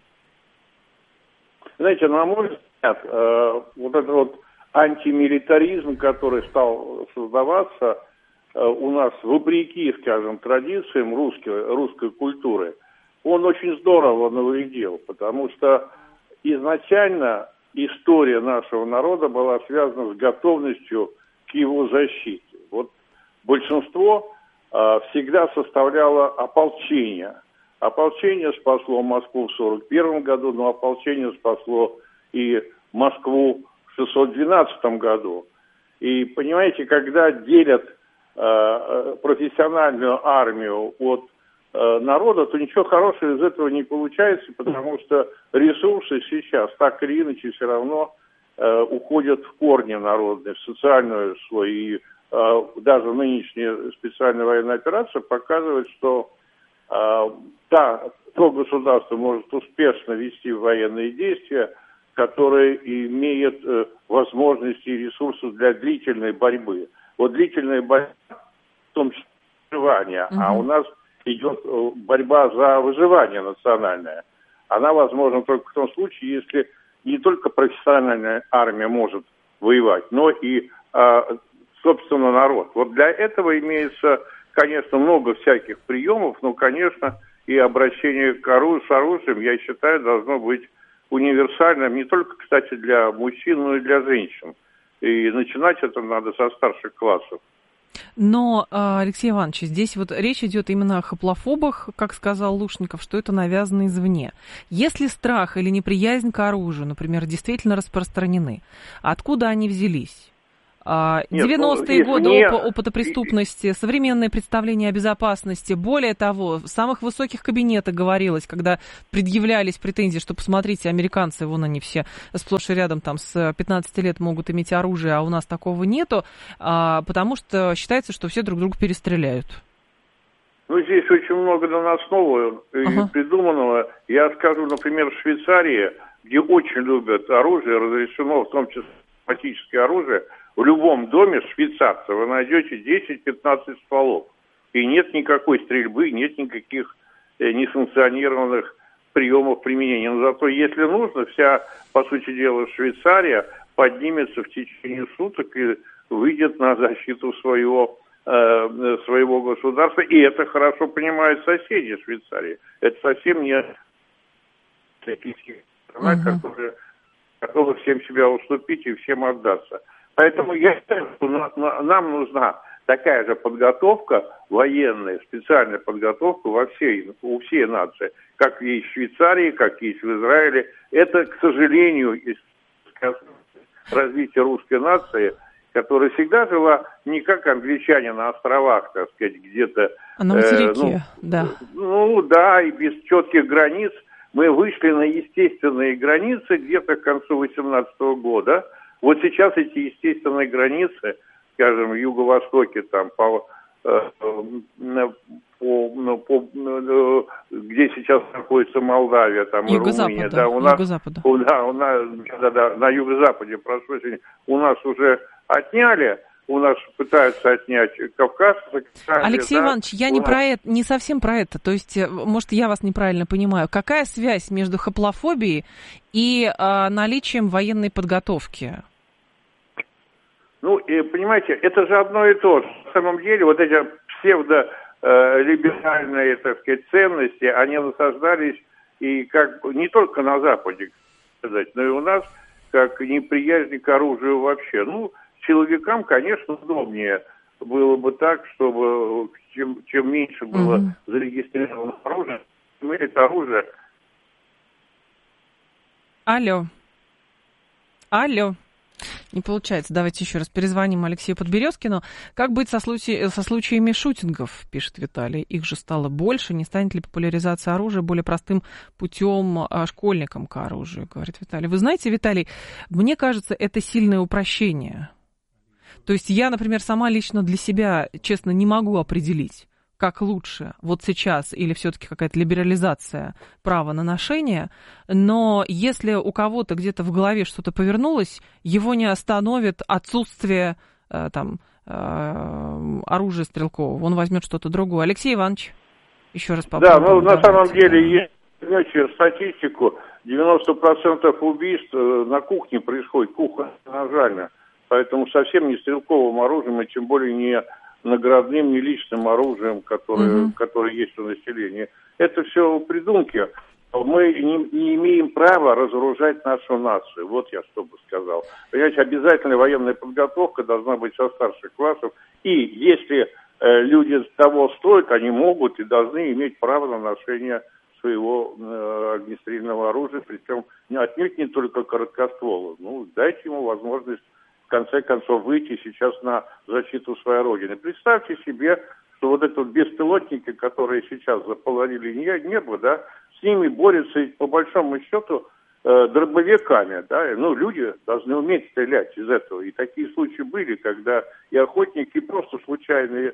Знаете, на мой взгляд, э, вот этот вот антимилитаризм, который стал создаваться э, у нас вопреки, скажем, традициям русской, русской культуры, он очень здорово навредил, потому что изначально история нашего народа была связана с готовностью к его защите. Вот большинство э, всегда составляло ополчение. Ополчение спасло Москву в сорок первом году, но ополчение спасло и Москву в шестьсот двенадцатом году. И, понимаете, когда делят э, профессиональную армию от э, народа, то ничего хорошего из этого не получается, потому что ресурсы сейчас так или иначе все равно э, уходят в корни народные, в социальную слой. И даже нынешняя специальная военная операция показывает, что та, то государство может успешно вести военные действия, которые имеют возможности и ресурсы для длительной борьбы. Вот длительная борьба, в том числе выживание, mm-hmm. а у нас идет борьба за выживание национальное. Она возможна только в том случае, если не только профессиональная армия может воевать, но и, собственно, народ. Вот для этого имеется, конечно, много всяких приемов, но, конечно, и обращение к оружию, с оружием, я считаю, должно быть универсальным не только, кстати, для мужчин, но и для женщин. И начинать это надо со старших классов. Но, Алексей Иванович, здесь вот речь идет именно о хоплофобах, как сказал Лушников, что это навязано извне. Если страх или неприязнь к оружию, например, действительно распространены, откуда они взялись? девяностые годы не... оп- опыта преступности, современное представление о безопасности. Более того, в самых высоких кабинетах говорилось, когда предъявлялись претензии, что, посмотрите, американцы, вон они все сплошь и рядом там с пятнадцати лет могут иметь оружие, а у нас такого нету, а, потому что считается, что все друг друга перестреляют. Ну, здесь очень много наносного и ага. придуманного. Я скажу, например, в Швейцарии, где очень любят оружие, разрешено в том числе автоматическое оружие, в любом доме швейцарца вы найдете десять-пятнадцать стволов. И нет никакой стрельбы, нет никаких э, несанкционированных приемов применения. Но зато, если нужно, вся, по сути дела, Швейцария поднимется в течение суток и выйдет на защиту своего, э, своего государства. И это хорошо понимают соседи Швейцарии. Это совсем не страна, uh-huh. которая готова всем себя уступить и всем отдаться. Поэтому я считаю, что нам нужна такая же подготовка военная, специальная подготовка во всей, у всей нации, как есть в Швейцарии, как есть в Израиле. Это, к сожалению, развитие русской нации, которая всегда жила не как англичане на островах, так сказать, где-то. А на материке, э, ну, да. Ну да, и без четких границ. Мы вышли на естественные границы где-то к концу восемнадцатого года. Вот сейчас эти естественные границы, скажем, в юго-востоке, там, по, э, по, по, э, где сейчас находится Молдавия, там, и Румыния, да, у нас, юго-запада. Да, у нас, да, да, на юго-западе, прошу прощения, у нас уже отняли, у нас пытаются отнять Кавказ. Алексей да, Иванович, я не, нас... про это, не совсем про это. То есть, может, я вас неправильно понимаю. Какая связь между хоплофобией и э, наличием военной подготовки? Ну, и, понимаете, это же одно и то же. На самом деле, вот эти псевдолиберальные, так сказать, ценности, они насаждались и как бы не только на Западе, сказать, но и у нас, как неприязнь к оружию вообще. Ну, силовикам, конечно, удобнее было бы так, чтобы чем, чем меньше было mm-hmm. зарегистрировано оружие, тем это оружие. Алло. Алло. Не получается. Давайте еще раз перезвоним Алексею Подберезкину. Как быть со, случай, со случаями шутингов, пишет Виталий. Их же стало больше. Не станет ли популяризация оружия более простым путем а, школьникам к оружию, говорит Виталий. Вы знаете, Виталий, мне кажется, это сильное упрощение. То есть я, например, сама лично для себя, честно, не могу определить, как лучше, вот сейчас, или все-таки какая-то либерализация права на ношение, но если у кого-то где-то в голове что-то повернулось, его не остановит отсутствие э, там, э, оружия стрелкового, он возьмет что-то другое. Алексей Иванович, еще раз попробуем. Да, ну на самом деле, если знаете, статистику, девяносто процентов убийств на кухне происходит, кухня ножами, поэтому совсем не стрелковым оружием, и тем более не наградным, не личным оружием, которое, угу. которое есть у населения. Это все придумки. Мы не, не имеем права разоружать нашу нацию. Вот я что бы сказал. Понимаете, обязательная военная подготовка должна быть со старших классов. И если э, люди того стоят, они могут и должны иметь право на ношение своего э, огнестрельного оружия, причем отнюдь не только короткоствола. Ну, дайте ему возможность в конце концов выйти сейчас на защиту своей родины. Представьте себе, что вот это вот беспилотники, которые сейчас заполонили небо, да, с ними борются по большому счету э, дробовиками, да, ну, люди должны уметь стрелять из этого. И такие случаи были, когда и охотники, и просто случайные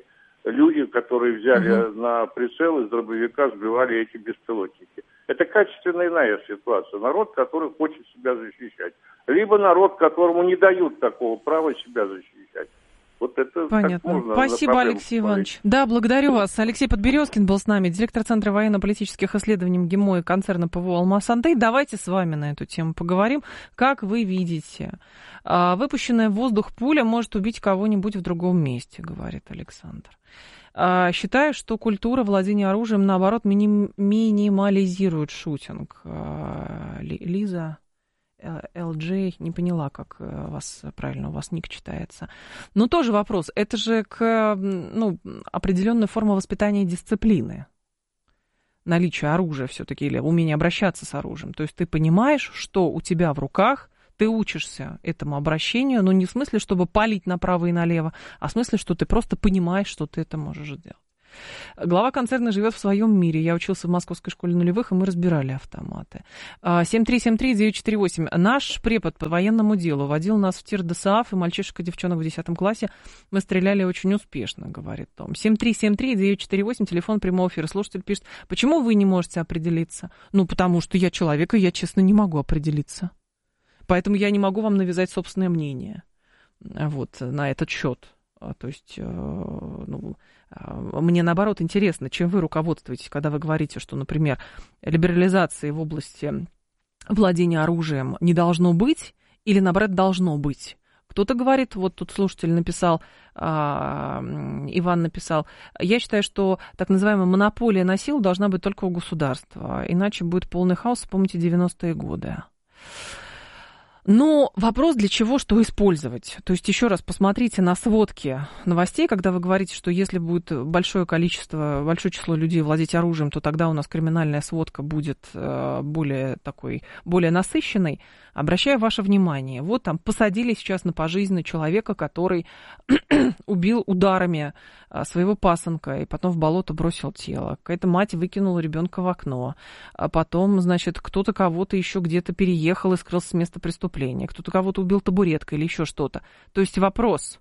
люди, которые взяли угу. на прицел из дробовика, сбивали эти беспилотники. Это качественно иная ситуация. Народ, который хочет себя защищать. Либо народ, которому не дают такого права себя защищать. Вот это понятно. Спасибо, Алексей Иванович. Да, благодарю вас. Алексей Подберезкин был с нами, директор Центра военно-политических исследований МГИМО и концерна ПВО «Алмаз-Антей». Давайте с вами на эту тему поговорим. Как вы видите, выпущенная в воздух пуля может убить кого-нибудь в другом месте, говорит Александр. Считаю, что культура владения оружием, наоборот, миним, минимализирует шутинг. Лиза... эл джей, не поняла, как вас правильно у вас ник читается. Но тоже вопрос. Это же к ну, определенной форме воспитания дисциплины. Наличие оружия все-таки или умение обращаться с оружием. То есть ты понимаешь, что у тебя в руках, ты учишься этому обращению, но не в смысле, чтобы палить направо и налево, а в смысле, что ты просто понимаешь, что ты это можешь сделать. Глава концерна живет в своем мире. Я учился в Московской школе нулевых, и мы разбирали автоматы. семь три семь три девять четыре восемь. Наш препод по военному делу водил нас в тир ДСАФ, и мальчишек и девчонок в десятом классе мы стреляли очень успешно, говорит Том. семь три семь три девять четыре восемь, телефон прямого эфира. Слушатель пишет, почему вы не можете определиться? Ну, потому что я человек, и я, честно, не могу определиться. Поэтому я не могу вам навязать собственное мнение вот, на этот счет. То есть, ну, мне, наоборот, интересно, чем вы руководствуетесь, когда вы говорите, что, например, либерализации в области владения оружием не должно быть или, наоборот, должно быть. Кто-то говорит, вот тут слушатель написал, Иван написал, я считаю, что так называемая монополия на силу должна быть только у государства, иначе будет полный хаос, вспомните девяностые годы. Но вопрос, для чего, что использовать. То есть, еще раз, посмотрите на сводки новостей, когда вы говорите, что если будет большое количество, большое число людей владеть оружием, то тогда у нас криминальная сводка будет более такой, более насыщенной. Обращаю ваше внимание, вот там посадили сейчас на пожизненно человека, который убил ударами своего пасынка и потом в болото бросил тело. Какая-то мать выкинула ребенка в окно. А потом, значит, кто-то кого-то еще где-то переехал и скрылся с места преступления. Кто-то кого-то убил табуреткой или еще что-то. То есть вопрос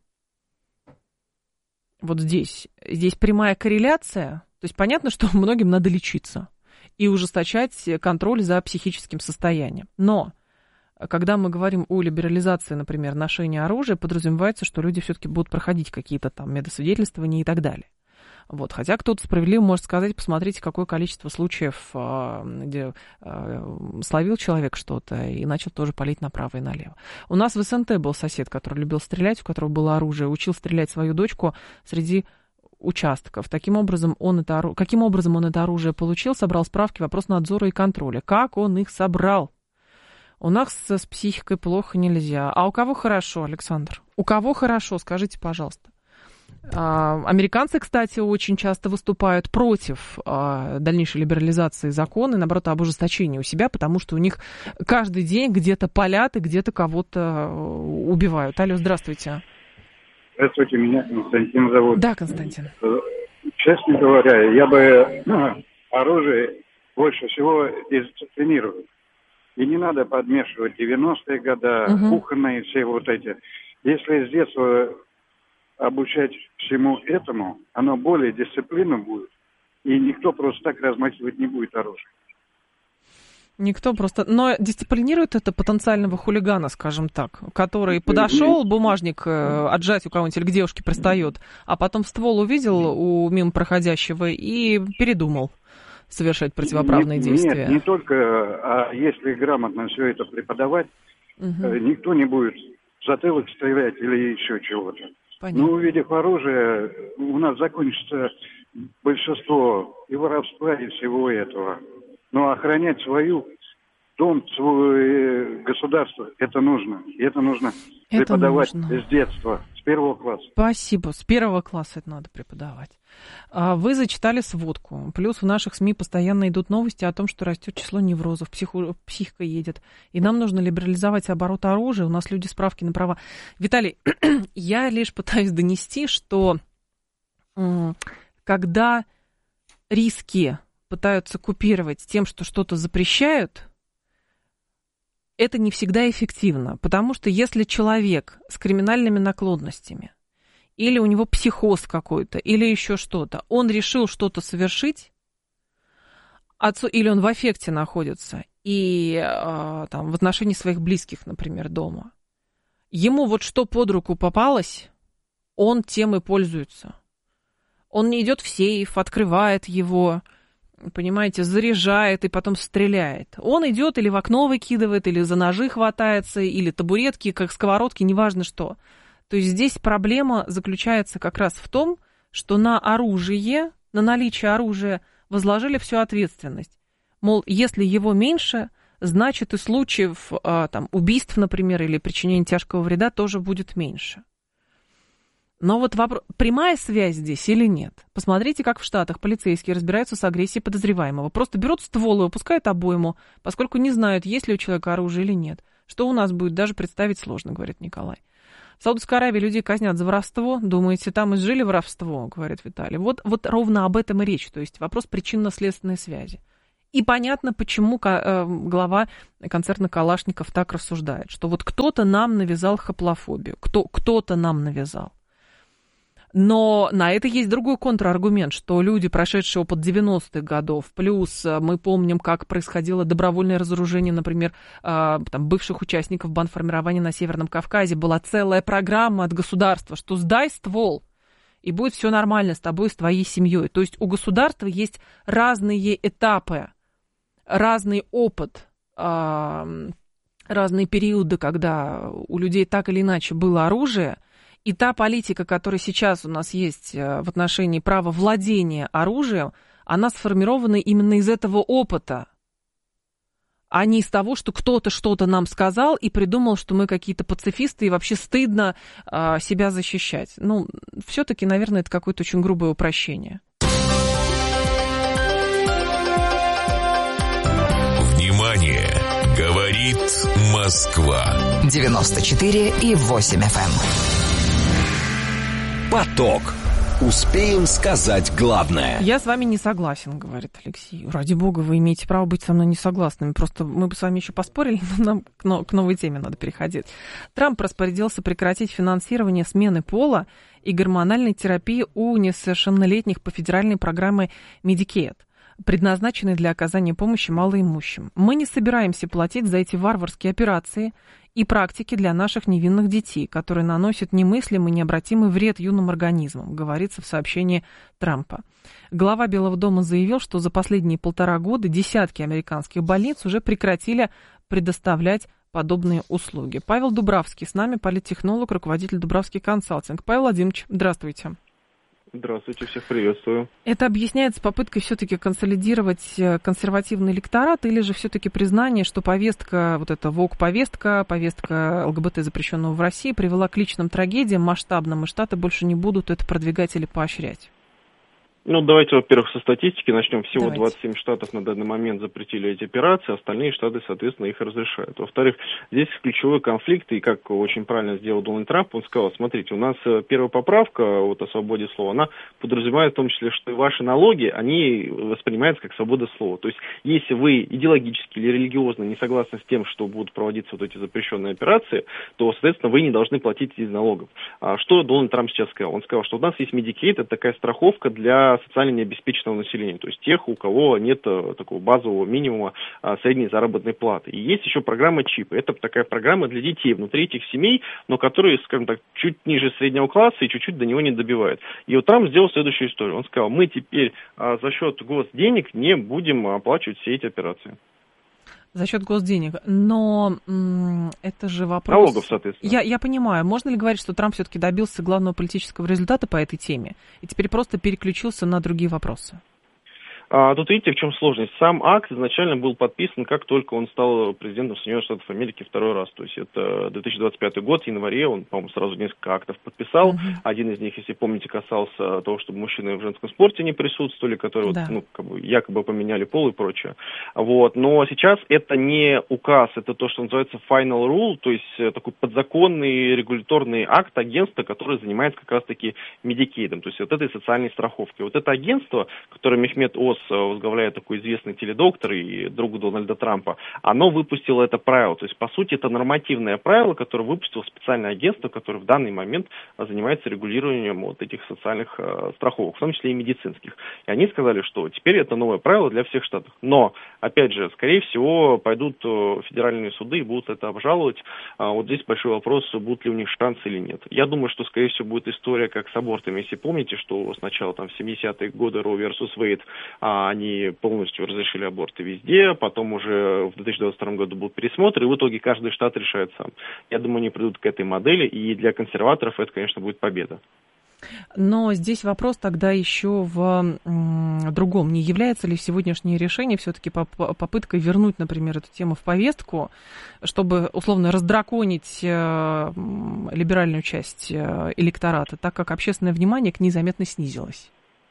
вот здесь. Здесь прямая корреляция. То есть понятно, что многим надо лечиться и ужесточать контроль за психическим состоянием. Но когда мы говорим о либерализации, например, ношения оружия, подразумевается, что люди все-таки будут проходить какие-то там медосвидетельствования и так далее. Вот. Хотя кто-то справедливо может сказать, посмотрите, какое количество случаев, где словил человек что-то и начал тоже палить направо и налево. У нас в СНТ был сосед, который любил стрелять, у которого было оружие, учил стрелять свою дочку среди участков. Таким образом, он это, каким образом он это оружие получил, собрал справки, вопрос надзора и контроля. Как он их собрал? У нас с психикой плохо нельзя. А у кого хорошо, Александр? У кого хорошо, скажите, пожалуйста. Американцы, кстати, очень часто выступают против дальнейшей либерализации закона и, наоборот, об ужесточении у себя, потому что у них каждый день где-то палят и где-то кого-то убивают. Алло, здравствуйте. Здравствуйте, меня Константин зовут. Да, Константин. Честно говоря, я бы ну, оружие больше всего дисциплинировал. И не надо подмешивать девяностые годы, угу. кухонные все вот эти. Если с детства обучать всему этому, оно более дисциплинно будет. И никто просто так размахивать не будет оружие. Никто просто... Но дисциплинирует это потенциального хулигана, скажем так, который подошел, бумажник отжать у кого-нибудь или к девушке пристает, а потом ствол увидел у мимо проходящего и передумал совершать противоправные нет, действия. Нет, не только, а если грамотно все это преподавать, угу. никто не будет в затылок стрелять или еще чего-то. Понятно. Но увидев оружие, у нас закончится большинство и воровства, и всего этого. Но охранять свою дом, свое государство, это нужно. И это нужно это преподавать нужно. С детства, с первого класса. Спасибо. С первого класса это надо преподавать. Вы зачитали сводку. Плюс в наших СМИ постоянно идут новости о том, что растет число неврозов, психу... психика едет. И нам нужно либерализовать оборот оружия. У нас люди справки на права. Виталий, я лишь пытаюсь донести, что когда риски пытаются купировать тем, что что-то запрещают, это не всегда эффективно. Потому что если человек с криминальными наклонностями или у него психоз какой-то, или еще что-то. Он решил что-то совершить, отцу, или он в аффекте находится, и э, там, в отношении своих близких, например, дома. Ему вот что под руку попалось, он тем и пользуется. Он не идет в сейф, открывает его, понимаете, заряжает и потом стреляет. Он идет или в окно выкидывает, или за ножи хватается, или табуретки, как сковородки, неважно что. То есть здесь проблема заключается как раз в том, что на оружие, на наличие оружия возложили всю ответственность. Мол, если его меньше, значит и случаев там, убийств, например, или причинения тяжкого вреда тоже будет меньше. Но вот вопрос, прямая связь здесь или нет? Посмотрите, как в Штатах полицейские разбираются с агрессией подозреваемого. Просто берут ствол и выпускают обойму, поскольку не знают, есть ли у человека оружие или нет. Что у нас будет, даже представить сложно, говорит Николай. В Саудовской Аравии людей казнят за воровство. Думаете, там изжили воровство, говорит Виталий. Вот, вот ровно об этом и речь. То есть вопрос причинно-следственной связи. И понятно, почему глава концерна Калашников так рассуждает, что вот кто-то нам навязал хоплофобию, кто, кто-то нам навязал. Но на это есть другой контраргумент, что люди, прошедшие опыт девяностых годов, плюс мы помним, как происходило добровольное разоружение, например, там, бывших участников бандформирования на Северном Кавказе, была целая программа от государства, что сдай ствол, и будет все нормально с тобой, с твоей семьей. То есть у государства есть разные этапы, разный опыт, разные периоды, когда у людей так или иначе было оружие. И та политика, которая сейчас у нас есть в отношении права владения оружием, она сформирована именно из этого опыта, а не из того, что кто-то что-то нам сказал и придумал, что мы какие-то пацифисты и вообще стыдно а, себя защищать. Ну, все-таки, наверное, это какое-то очень грубое упрощение. Внимание! Говорит Москва. девяносто четыре и восемь эф эм. Поток. Успеем сказать главное. Я с вами не согласен, говорит Алексей. Ради бога, вы имеете право быть со мной не согласными. Просто мы бы с вами еще поспорили, но нам к новой теме надо переходить. Трамп распорядился прекратить финансирование смены пола и гормональной терапии у несовершеннолетних по федеральной программе Medicaid, предназначенной для оказания помощи малоимущим. Мы не собираемся платить за эти варварские операции и практики для наших невинных детей, которые наносят немыслимый, необратимый вред юным организмам, говорится в сообщении Трампа. Глава Белого дома заявил, что за последние полтора года десятки американских больниц уже прекратили предоставлять подобные услуги. Павел Дубравский с нами, политтехнолог, руководитель Дубравский консалтинг. Павел Владимирович, здравствуйте. Здравствуйте, всех приветствую. Это объясняется попыткой все-таки консолидировать консервативный электорат или же все-таки признание, что повестка, вот эта ВОК-повестка, повестка ЛГБТ, запрещенного в России, привела к личным трагедиям масштабным, и Штаты больше не будут это продвигать или поощрять? Ну, давайте, во-первых, со статистики начнем. Всего Давайте. двадцать семь штатов на данный момент запретили эти операции, остальные штаты, соответственно, их разрешают. Во-вторых, здесь ключевой конфликт, и как очень правильно сделал Дональд Трамп, он сказал, смотрите, у нас первая поправка вот о свободе слова, она подразумевает в том числе, что и ваши налоги, они воспринимаются как свобода слова. То есть, если вы идеологически или религиозно не согласны с тем, что будут проводиться вот эти запрещенные операции, то, соответственно, вы не должны платить из налогов. А что Дональд Трамп сейчас сказал? Он сказал, что у нас есть Medicaid, это такая страховка для социально необеспеченного населения, то есть тех, у кого нет такого базового минимума а, средней заработной платы. И есть еще программа ЧИП. Это такая программа для детей внутри этих семей, но которые, скажем так, чуть ниже среднего класса и чуть-чуть до него не добивают. И вот Трамп сделал следующую историю. Он сказал, мы теперь а, за счет госденег не будем оплачивать все эти операции. За счет госденег. Но м- это же вопрос... Налогов, соответственно. Я, я понимаю. Можно ли говорить, что Трамп все-таки добился главного политического результата по этой теме и теперь просто переключился на другие вопросы? А, тут видите, в чем сложность. Сам акт изначально был подписан, как только он стал президентом Соединенных Штатов Америки второй раз. То есть это две тысячи двадцать пятый год, в январе, он, по-моему, сразу несколько актов подписал. Uh-huh. Один из них, если помните, касался того, чтобы мужчины в женском спорте не присутствовали, которые да. вот, ну, как бы, якобы поменяли пол и прочее. Вот. Но сейчас это не указ, это то, что называется final rule, то есть такой подзаконный регуляторный акт агентства, которое занимается как раз-таки Medicaid, то есть вот этой социальной страховкой. Вот это агентство, которое Мехмед Оз возглавляет такой известный теледоктор и друг Дональда Трампа, оно выпустило это правило. То есть, по сути, это нормативное правило, которое выпустило специальное агентство, которое в данный момент занимается регулированием вот этих социальных э, страховок, в том числе и медицинских. И они сказали, что теперь это новое правило для всех штатов. Но, опять же, скорее всего, пойдут федеральные суды и будут это обжаловать. А вот здесь большой вопрос, будут ли у них шансы или нет. Я думаю, что, скорее всего, будет история как с абортами. Если помните, что сначала там в семидесятые годы Roe versus Wade а, они полностью разрешили аборты везде, потом уже в две тысячи двадцать втором году будут пересмотры, и в итоге каждый штат решает сам. Я думаю, они придут к этой модели, и для консерваторов это, конечно, будет победа. Но здесь вопрос тогда еще в другом. Не является ли сегодняшнее решение все-таки попыткой вернуть, например, эту тему в повестку, чтобы, условно, раздраконить либеральную часть электората, так как общественное внимание к ней заметно снизилось?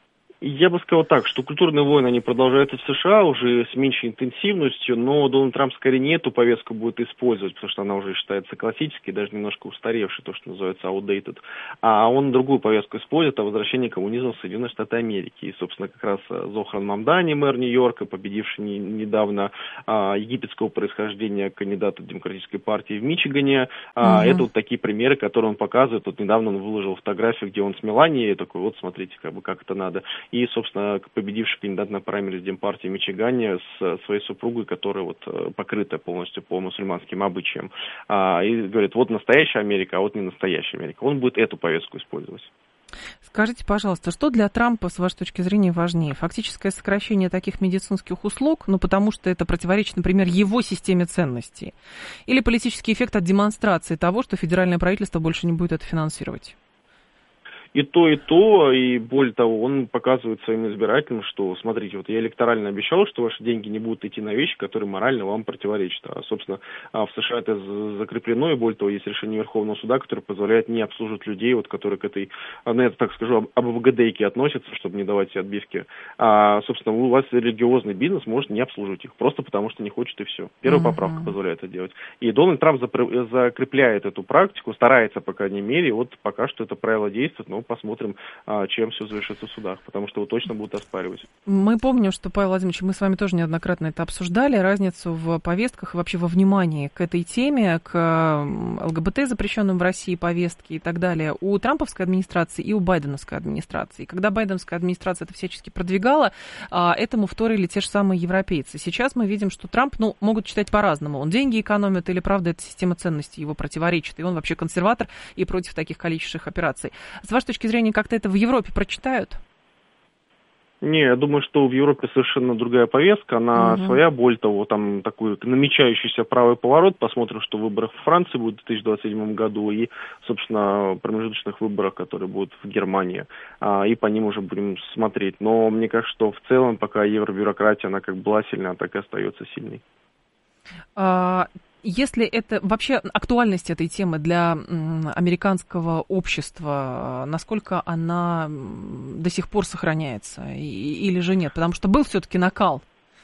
Я бы сказал так, что культурные войны, они продолжаются в США уже с меньшей интенсивностью, но Дональд Трамп скорее не эту повестку будет использовать, потому что она уже считается классической, даже немножко устаревшей, то, что называется outdated. А он другую повестку использует, о возвращении коммунизма в Соединенные Штаты Америки. И, собственно, как раз Зохран Мамдани, мэр Нью-Йорка, победивший недавно а, египетского происхождения кандидата Демократической партии в Мичигане, а, угу. это вот такие примеры, которые он показывает. Вот недавно он выложил фотографию, где он с Меланией, такой, вот смотрите, как бы как это надо. И, собственно, победивший кандидат на праймериз Демпартии в Мичигане с своей супругой, которая вот покрыта полностью по мусульманским обычаям. И говорит, вот настоящая Америка, а вот не настоящая Америка. Он будет эту повестку использовать. Скажите, пожалуйста, что для Трампа, с вашей точки зрения, важнее? Фактическое сокращение таких медицинских услуг, ну, потому что это противоречит, например, его системе ценностей? Или политический эффект от демонстрации того, что федеральное правительство больше не будет это финансировать? И то, и то, и более того, он показывает своим избирателям, что, смотрите, вот я электорально обещал, что ваши деньги не будут идти на вещи, которые морально вам противоречат. А, собственно, в США это закреплено, и более того, есть решение Верховного суда, которое позволяет не обслуживать людей, вот, которые к этой, ну, я так скажу, обвгдейке относятся, чтобы не давать отбивки. А, собственно, у вас религиозный бизнес может не обслуживать их, просто потому что не хочет, и все. Первая uh-huh. поправка позволяет это делать. И Дональд Трамп закрепляет эту практику, старается, по крайней мере, вот пока что это правило действует, но посмотрим, чем все завершится в судах, потому что его точно будут оспаривать. Мы помним, что, Павел Владимирович, мы с вами тоже неоднократно это обсуждали, разницу в повестках и вообще во внимании к этой теме, к ЛГБТ, запрещенным в России повестке и так далее, у трамповской администрации и у байденовской администрации. Когда байденовская администрация это всячески продвигала, этому вторили те же самые европейцы. Сейчас мы видим, что Трамп, ну, могут читать по-разному. Он деньги экономит или, правда, эта система ценностей его противоречит, и он вообще консерватор и против таких количественных операций. С вашей точки зрения, как-то это в Европе прочитают? Не, я думаю, что в Европе совершенно другая повестка, она угу. своя, более того, там такой намечающийся правый поворот, посмотрим, что в выборах в Франции будет в две тысячи двадцать седьмом году и, собственно, промежуточных выборах, которые будут в Германии, и по ним уже будем смотреть. Но мне кажется, что в целом пока евробюрократия, она как была сильна, так и остается сильной. А... Если это вообще актуальность этой темы для американского общества, насколько она до сих пор сохраняется или же нет? Потому что был все-таки накал.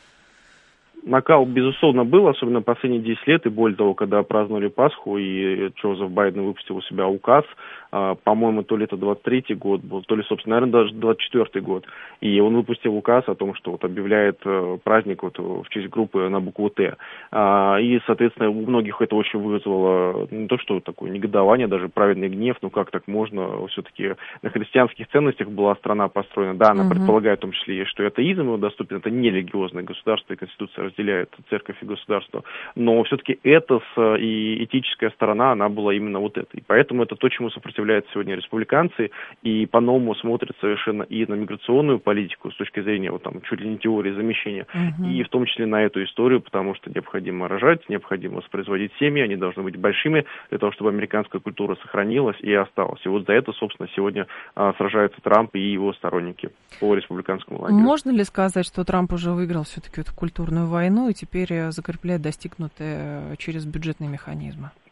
Накал, безусловно, был, особенно последние десять лет, и более того, когда праздновали Пасху, и Джозеф Байден выпустил у себя указ, по-моему, то ли это двадцать третий год был, то ли, собственно, наверное, даже двадцать четвёртый год, и он выпустил указ о том, что вот объявляет праздник вот в честь группы на букву Т, и, соответственно, у многих это очень вызвало не то, что такое негодование, даже праведный гнев, ну как так можно, все-таки на христианских ценностях была страна построена, да, она uh-huh. предполагает в том числе, что атеизм его доступен, это не религиозное государство, и Конституция разделяет церковь и государство, но все-таки этос и этическая сторона, она была именно вот этой, поэтому это то, чему сопротивляются сегодня республиканцы, и по-новому смотрят совершенно и на миграционную политику с точки зрения вот там чуть ли не теории замещения, uh-huh. и в том числе на эту историю, потому что необходимо рожать, необходимо воспроизводить семьи, они должны быть большими для того, чтобы американская культура сохранилась и осталась. И вот за это, собственно, сегодня а, сражаются Трамп и его сторонники по республиканскому лагерю. Можно ли сказать, что Трамп уже выиграл все-таки эту культурную войну и теперь закрепляет достигнутое через бюджетные механизмы?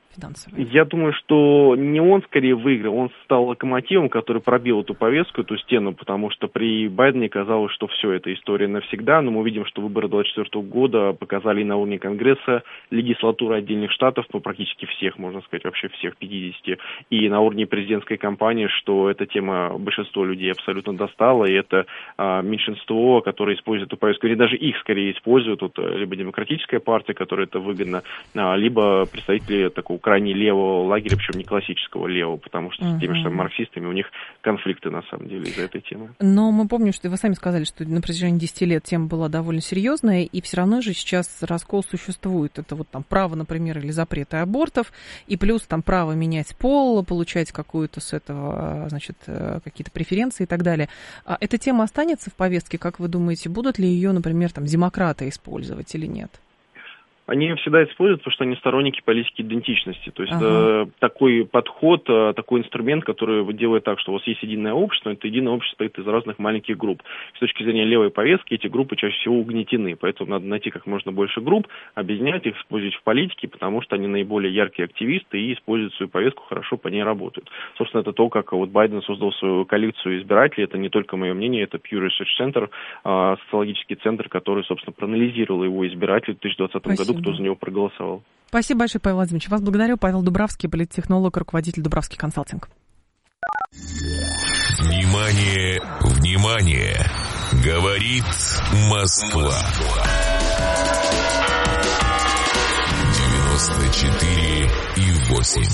финансовые? Я думаю, что не он скорее выиграл, он стал локомотивом, который пробил эту повестку, эту стену, потому что при Байдене казалось, что все, это история навсегда, но мы видим, что выборы двадцать четвёртого года показали и на уровне Конгресса, легислатуры отдельных штатов, ну, практически всех, можно сказать, вообще всех пятидесяти, и на уровне президентской кампании, что эта тема большинство людей абсолютно достала, и это а, меньшинство, которое использует эту повестку, или даже их скорее используют, вот, либо демократическая партия, которая это выгодно, а, либо представители такого крайне левого лагеря, причем не классического левого, потому что uh-huh. с теми же марксистами у них конфликты, на самом деле, из-за этой темы. Но мы помним, что вы сами сказали, что на протяжении десяти лет тема была довольно серьезная, и все равно же сейчас раскол существует. Это вот там право, например, или запреты абортов, и плюс там право менять пол, получать какую-то с этого, значит, какие-то преференции и так далее. А эта тема останется в повестке, как вы думаете, будут ли ее, например, там, демократы использовать или нет? Они ее всегда используют, потому что они сторонники политики идентичности. То есть ага. э, такой подход, э, такой инструмент, который делает так, что у вас есть единое общество, это единое общество состоит из разных маленьких групп. С точки зрения левой повестки эти группы чаще всего угнетены, поэтому надо найти как можно больше групп, объединять их, использовать в политике, потому что они наиболее яркие активисты и используют свою повестку, хорошо по ней работают. Собственно, это то, как вот Байден создал свою коалицию избирателей, это не только мое мнение, это Pew Research Center, э, социологический центр, который, собственно, проанализировал его избирателей в две тысячи двадцатом году, кто за него проголосовал. Спасибо большое, Павел Владимирович. Вас благодарю. Павел Дубравский, политтехнолог, руководитель Дубравский консалтинг. Внимание, внимание! Говорит Москва. девяносто четыре и восемь.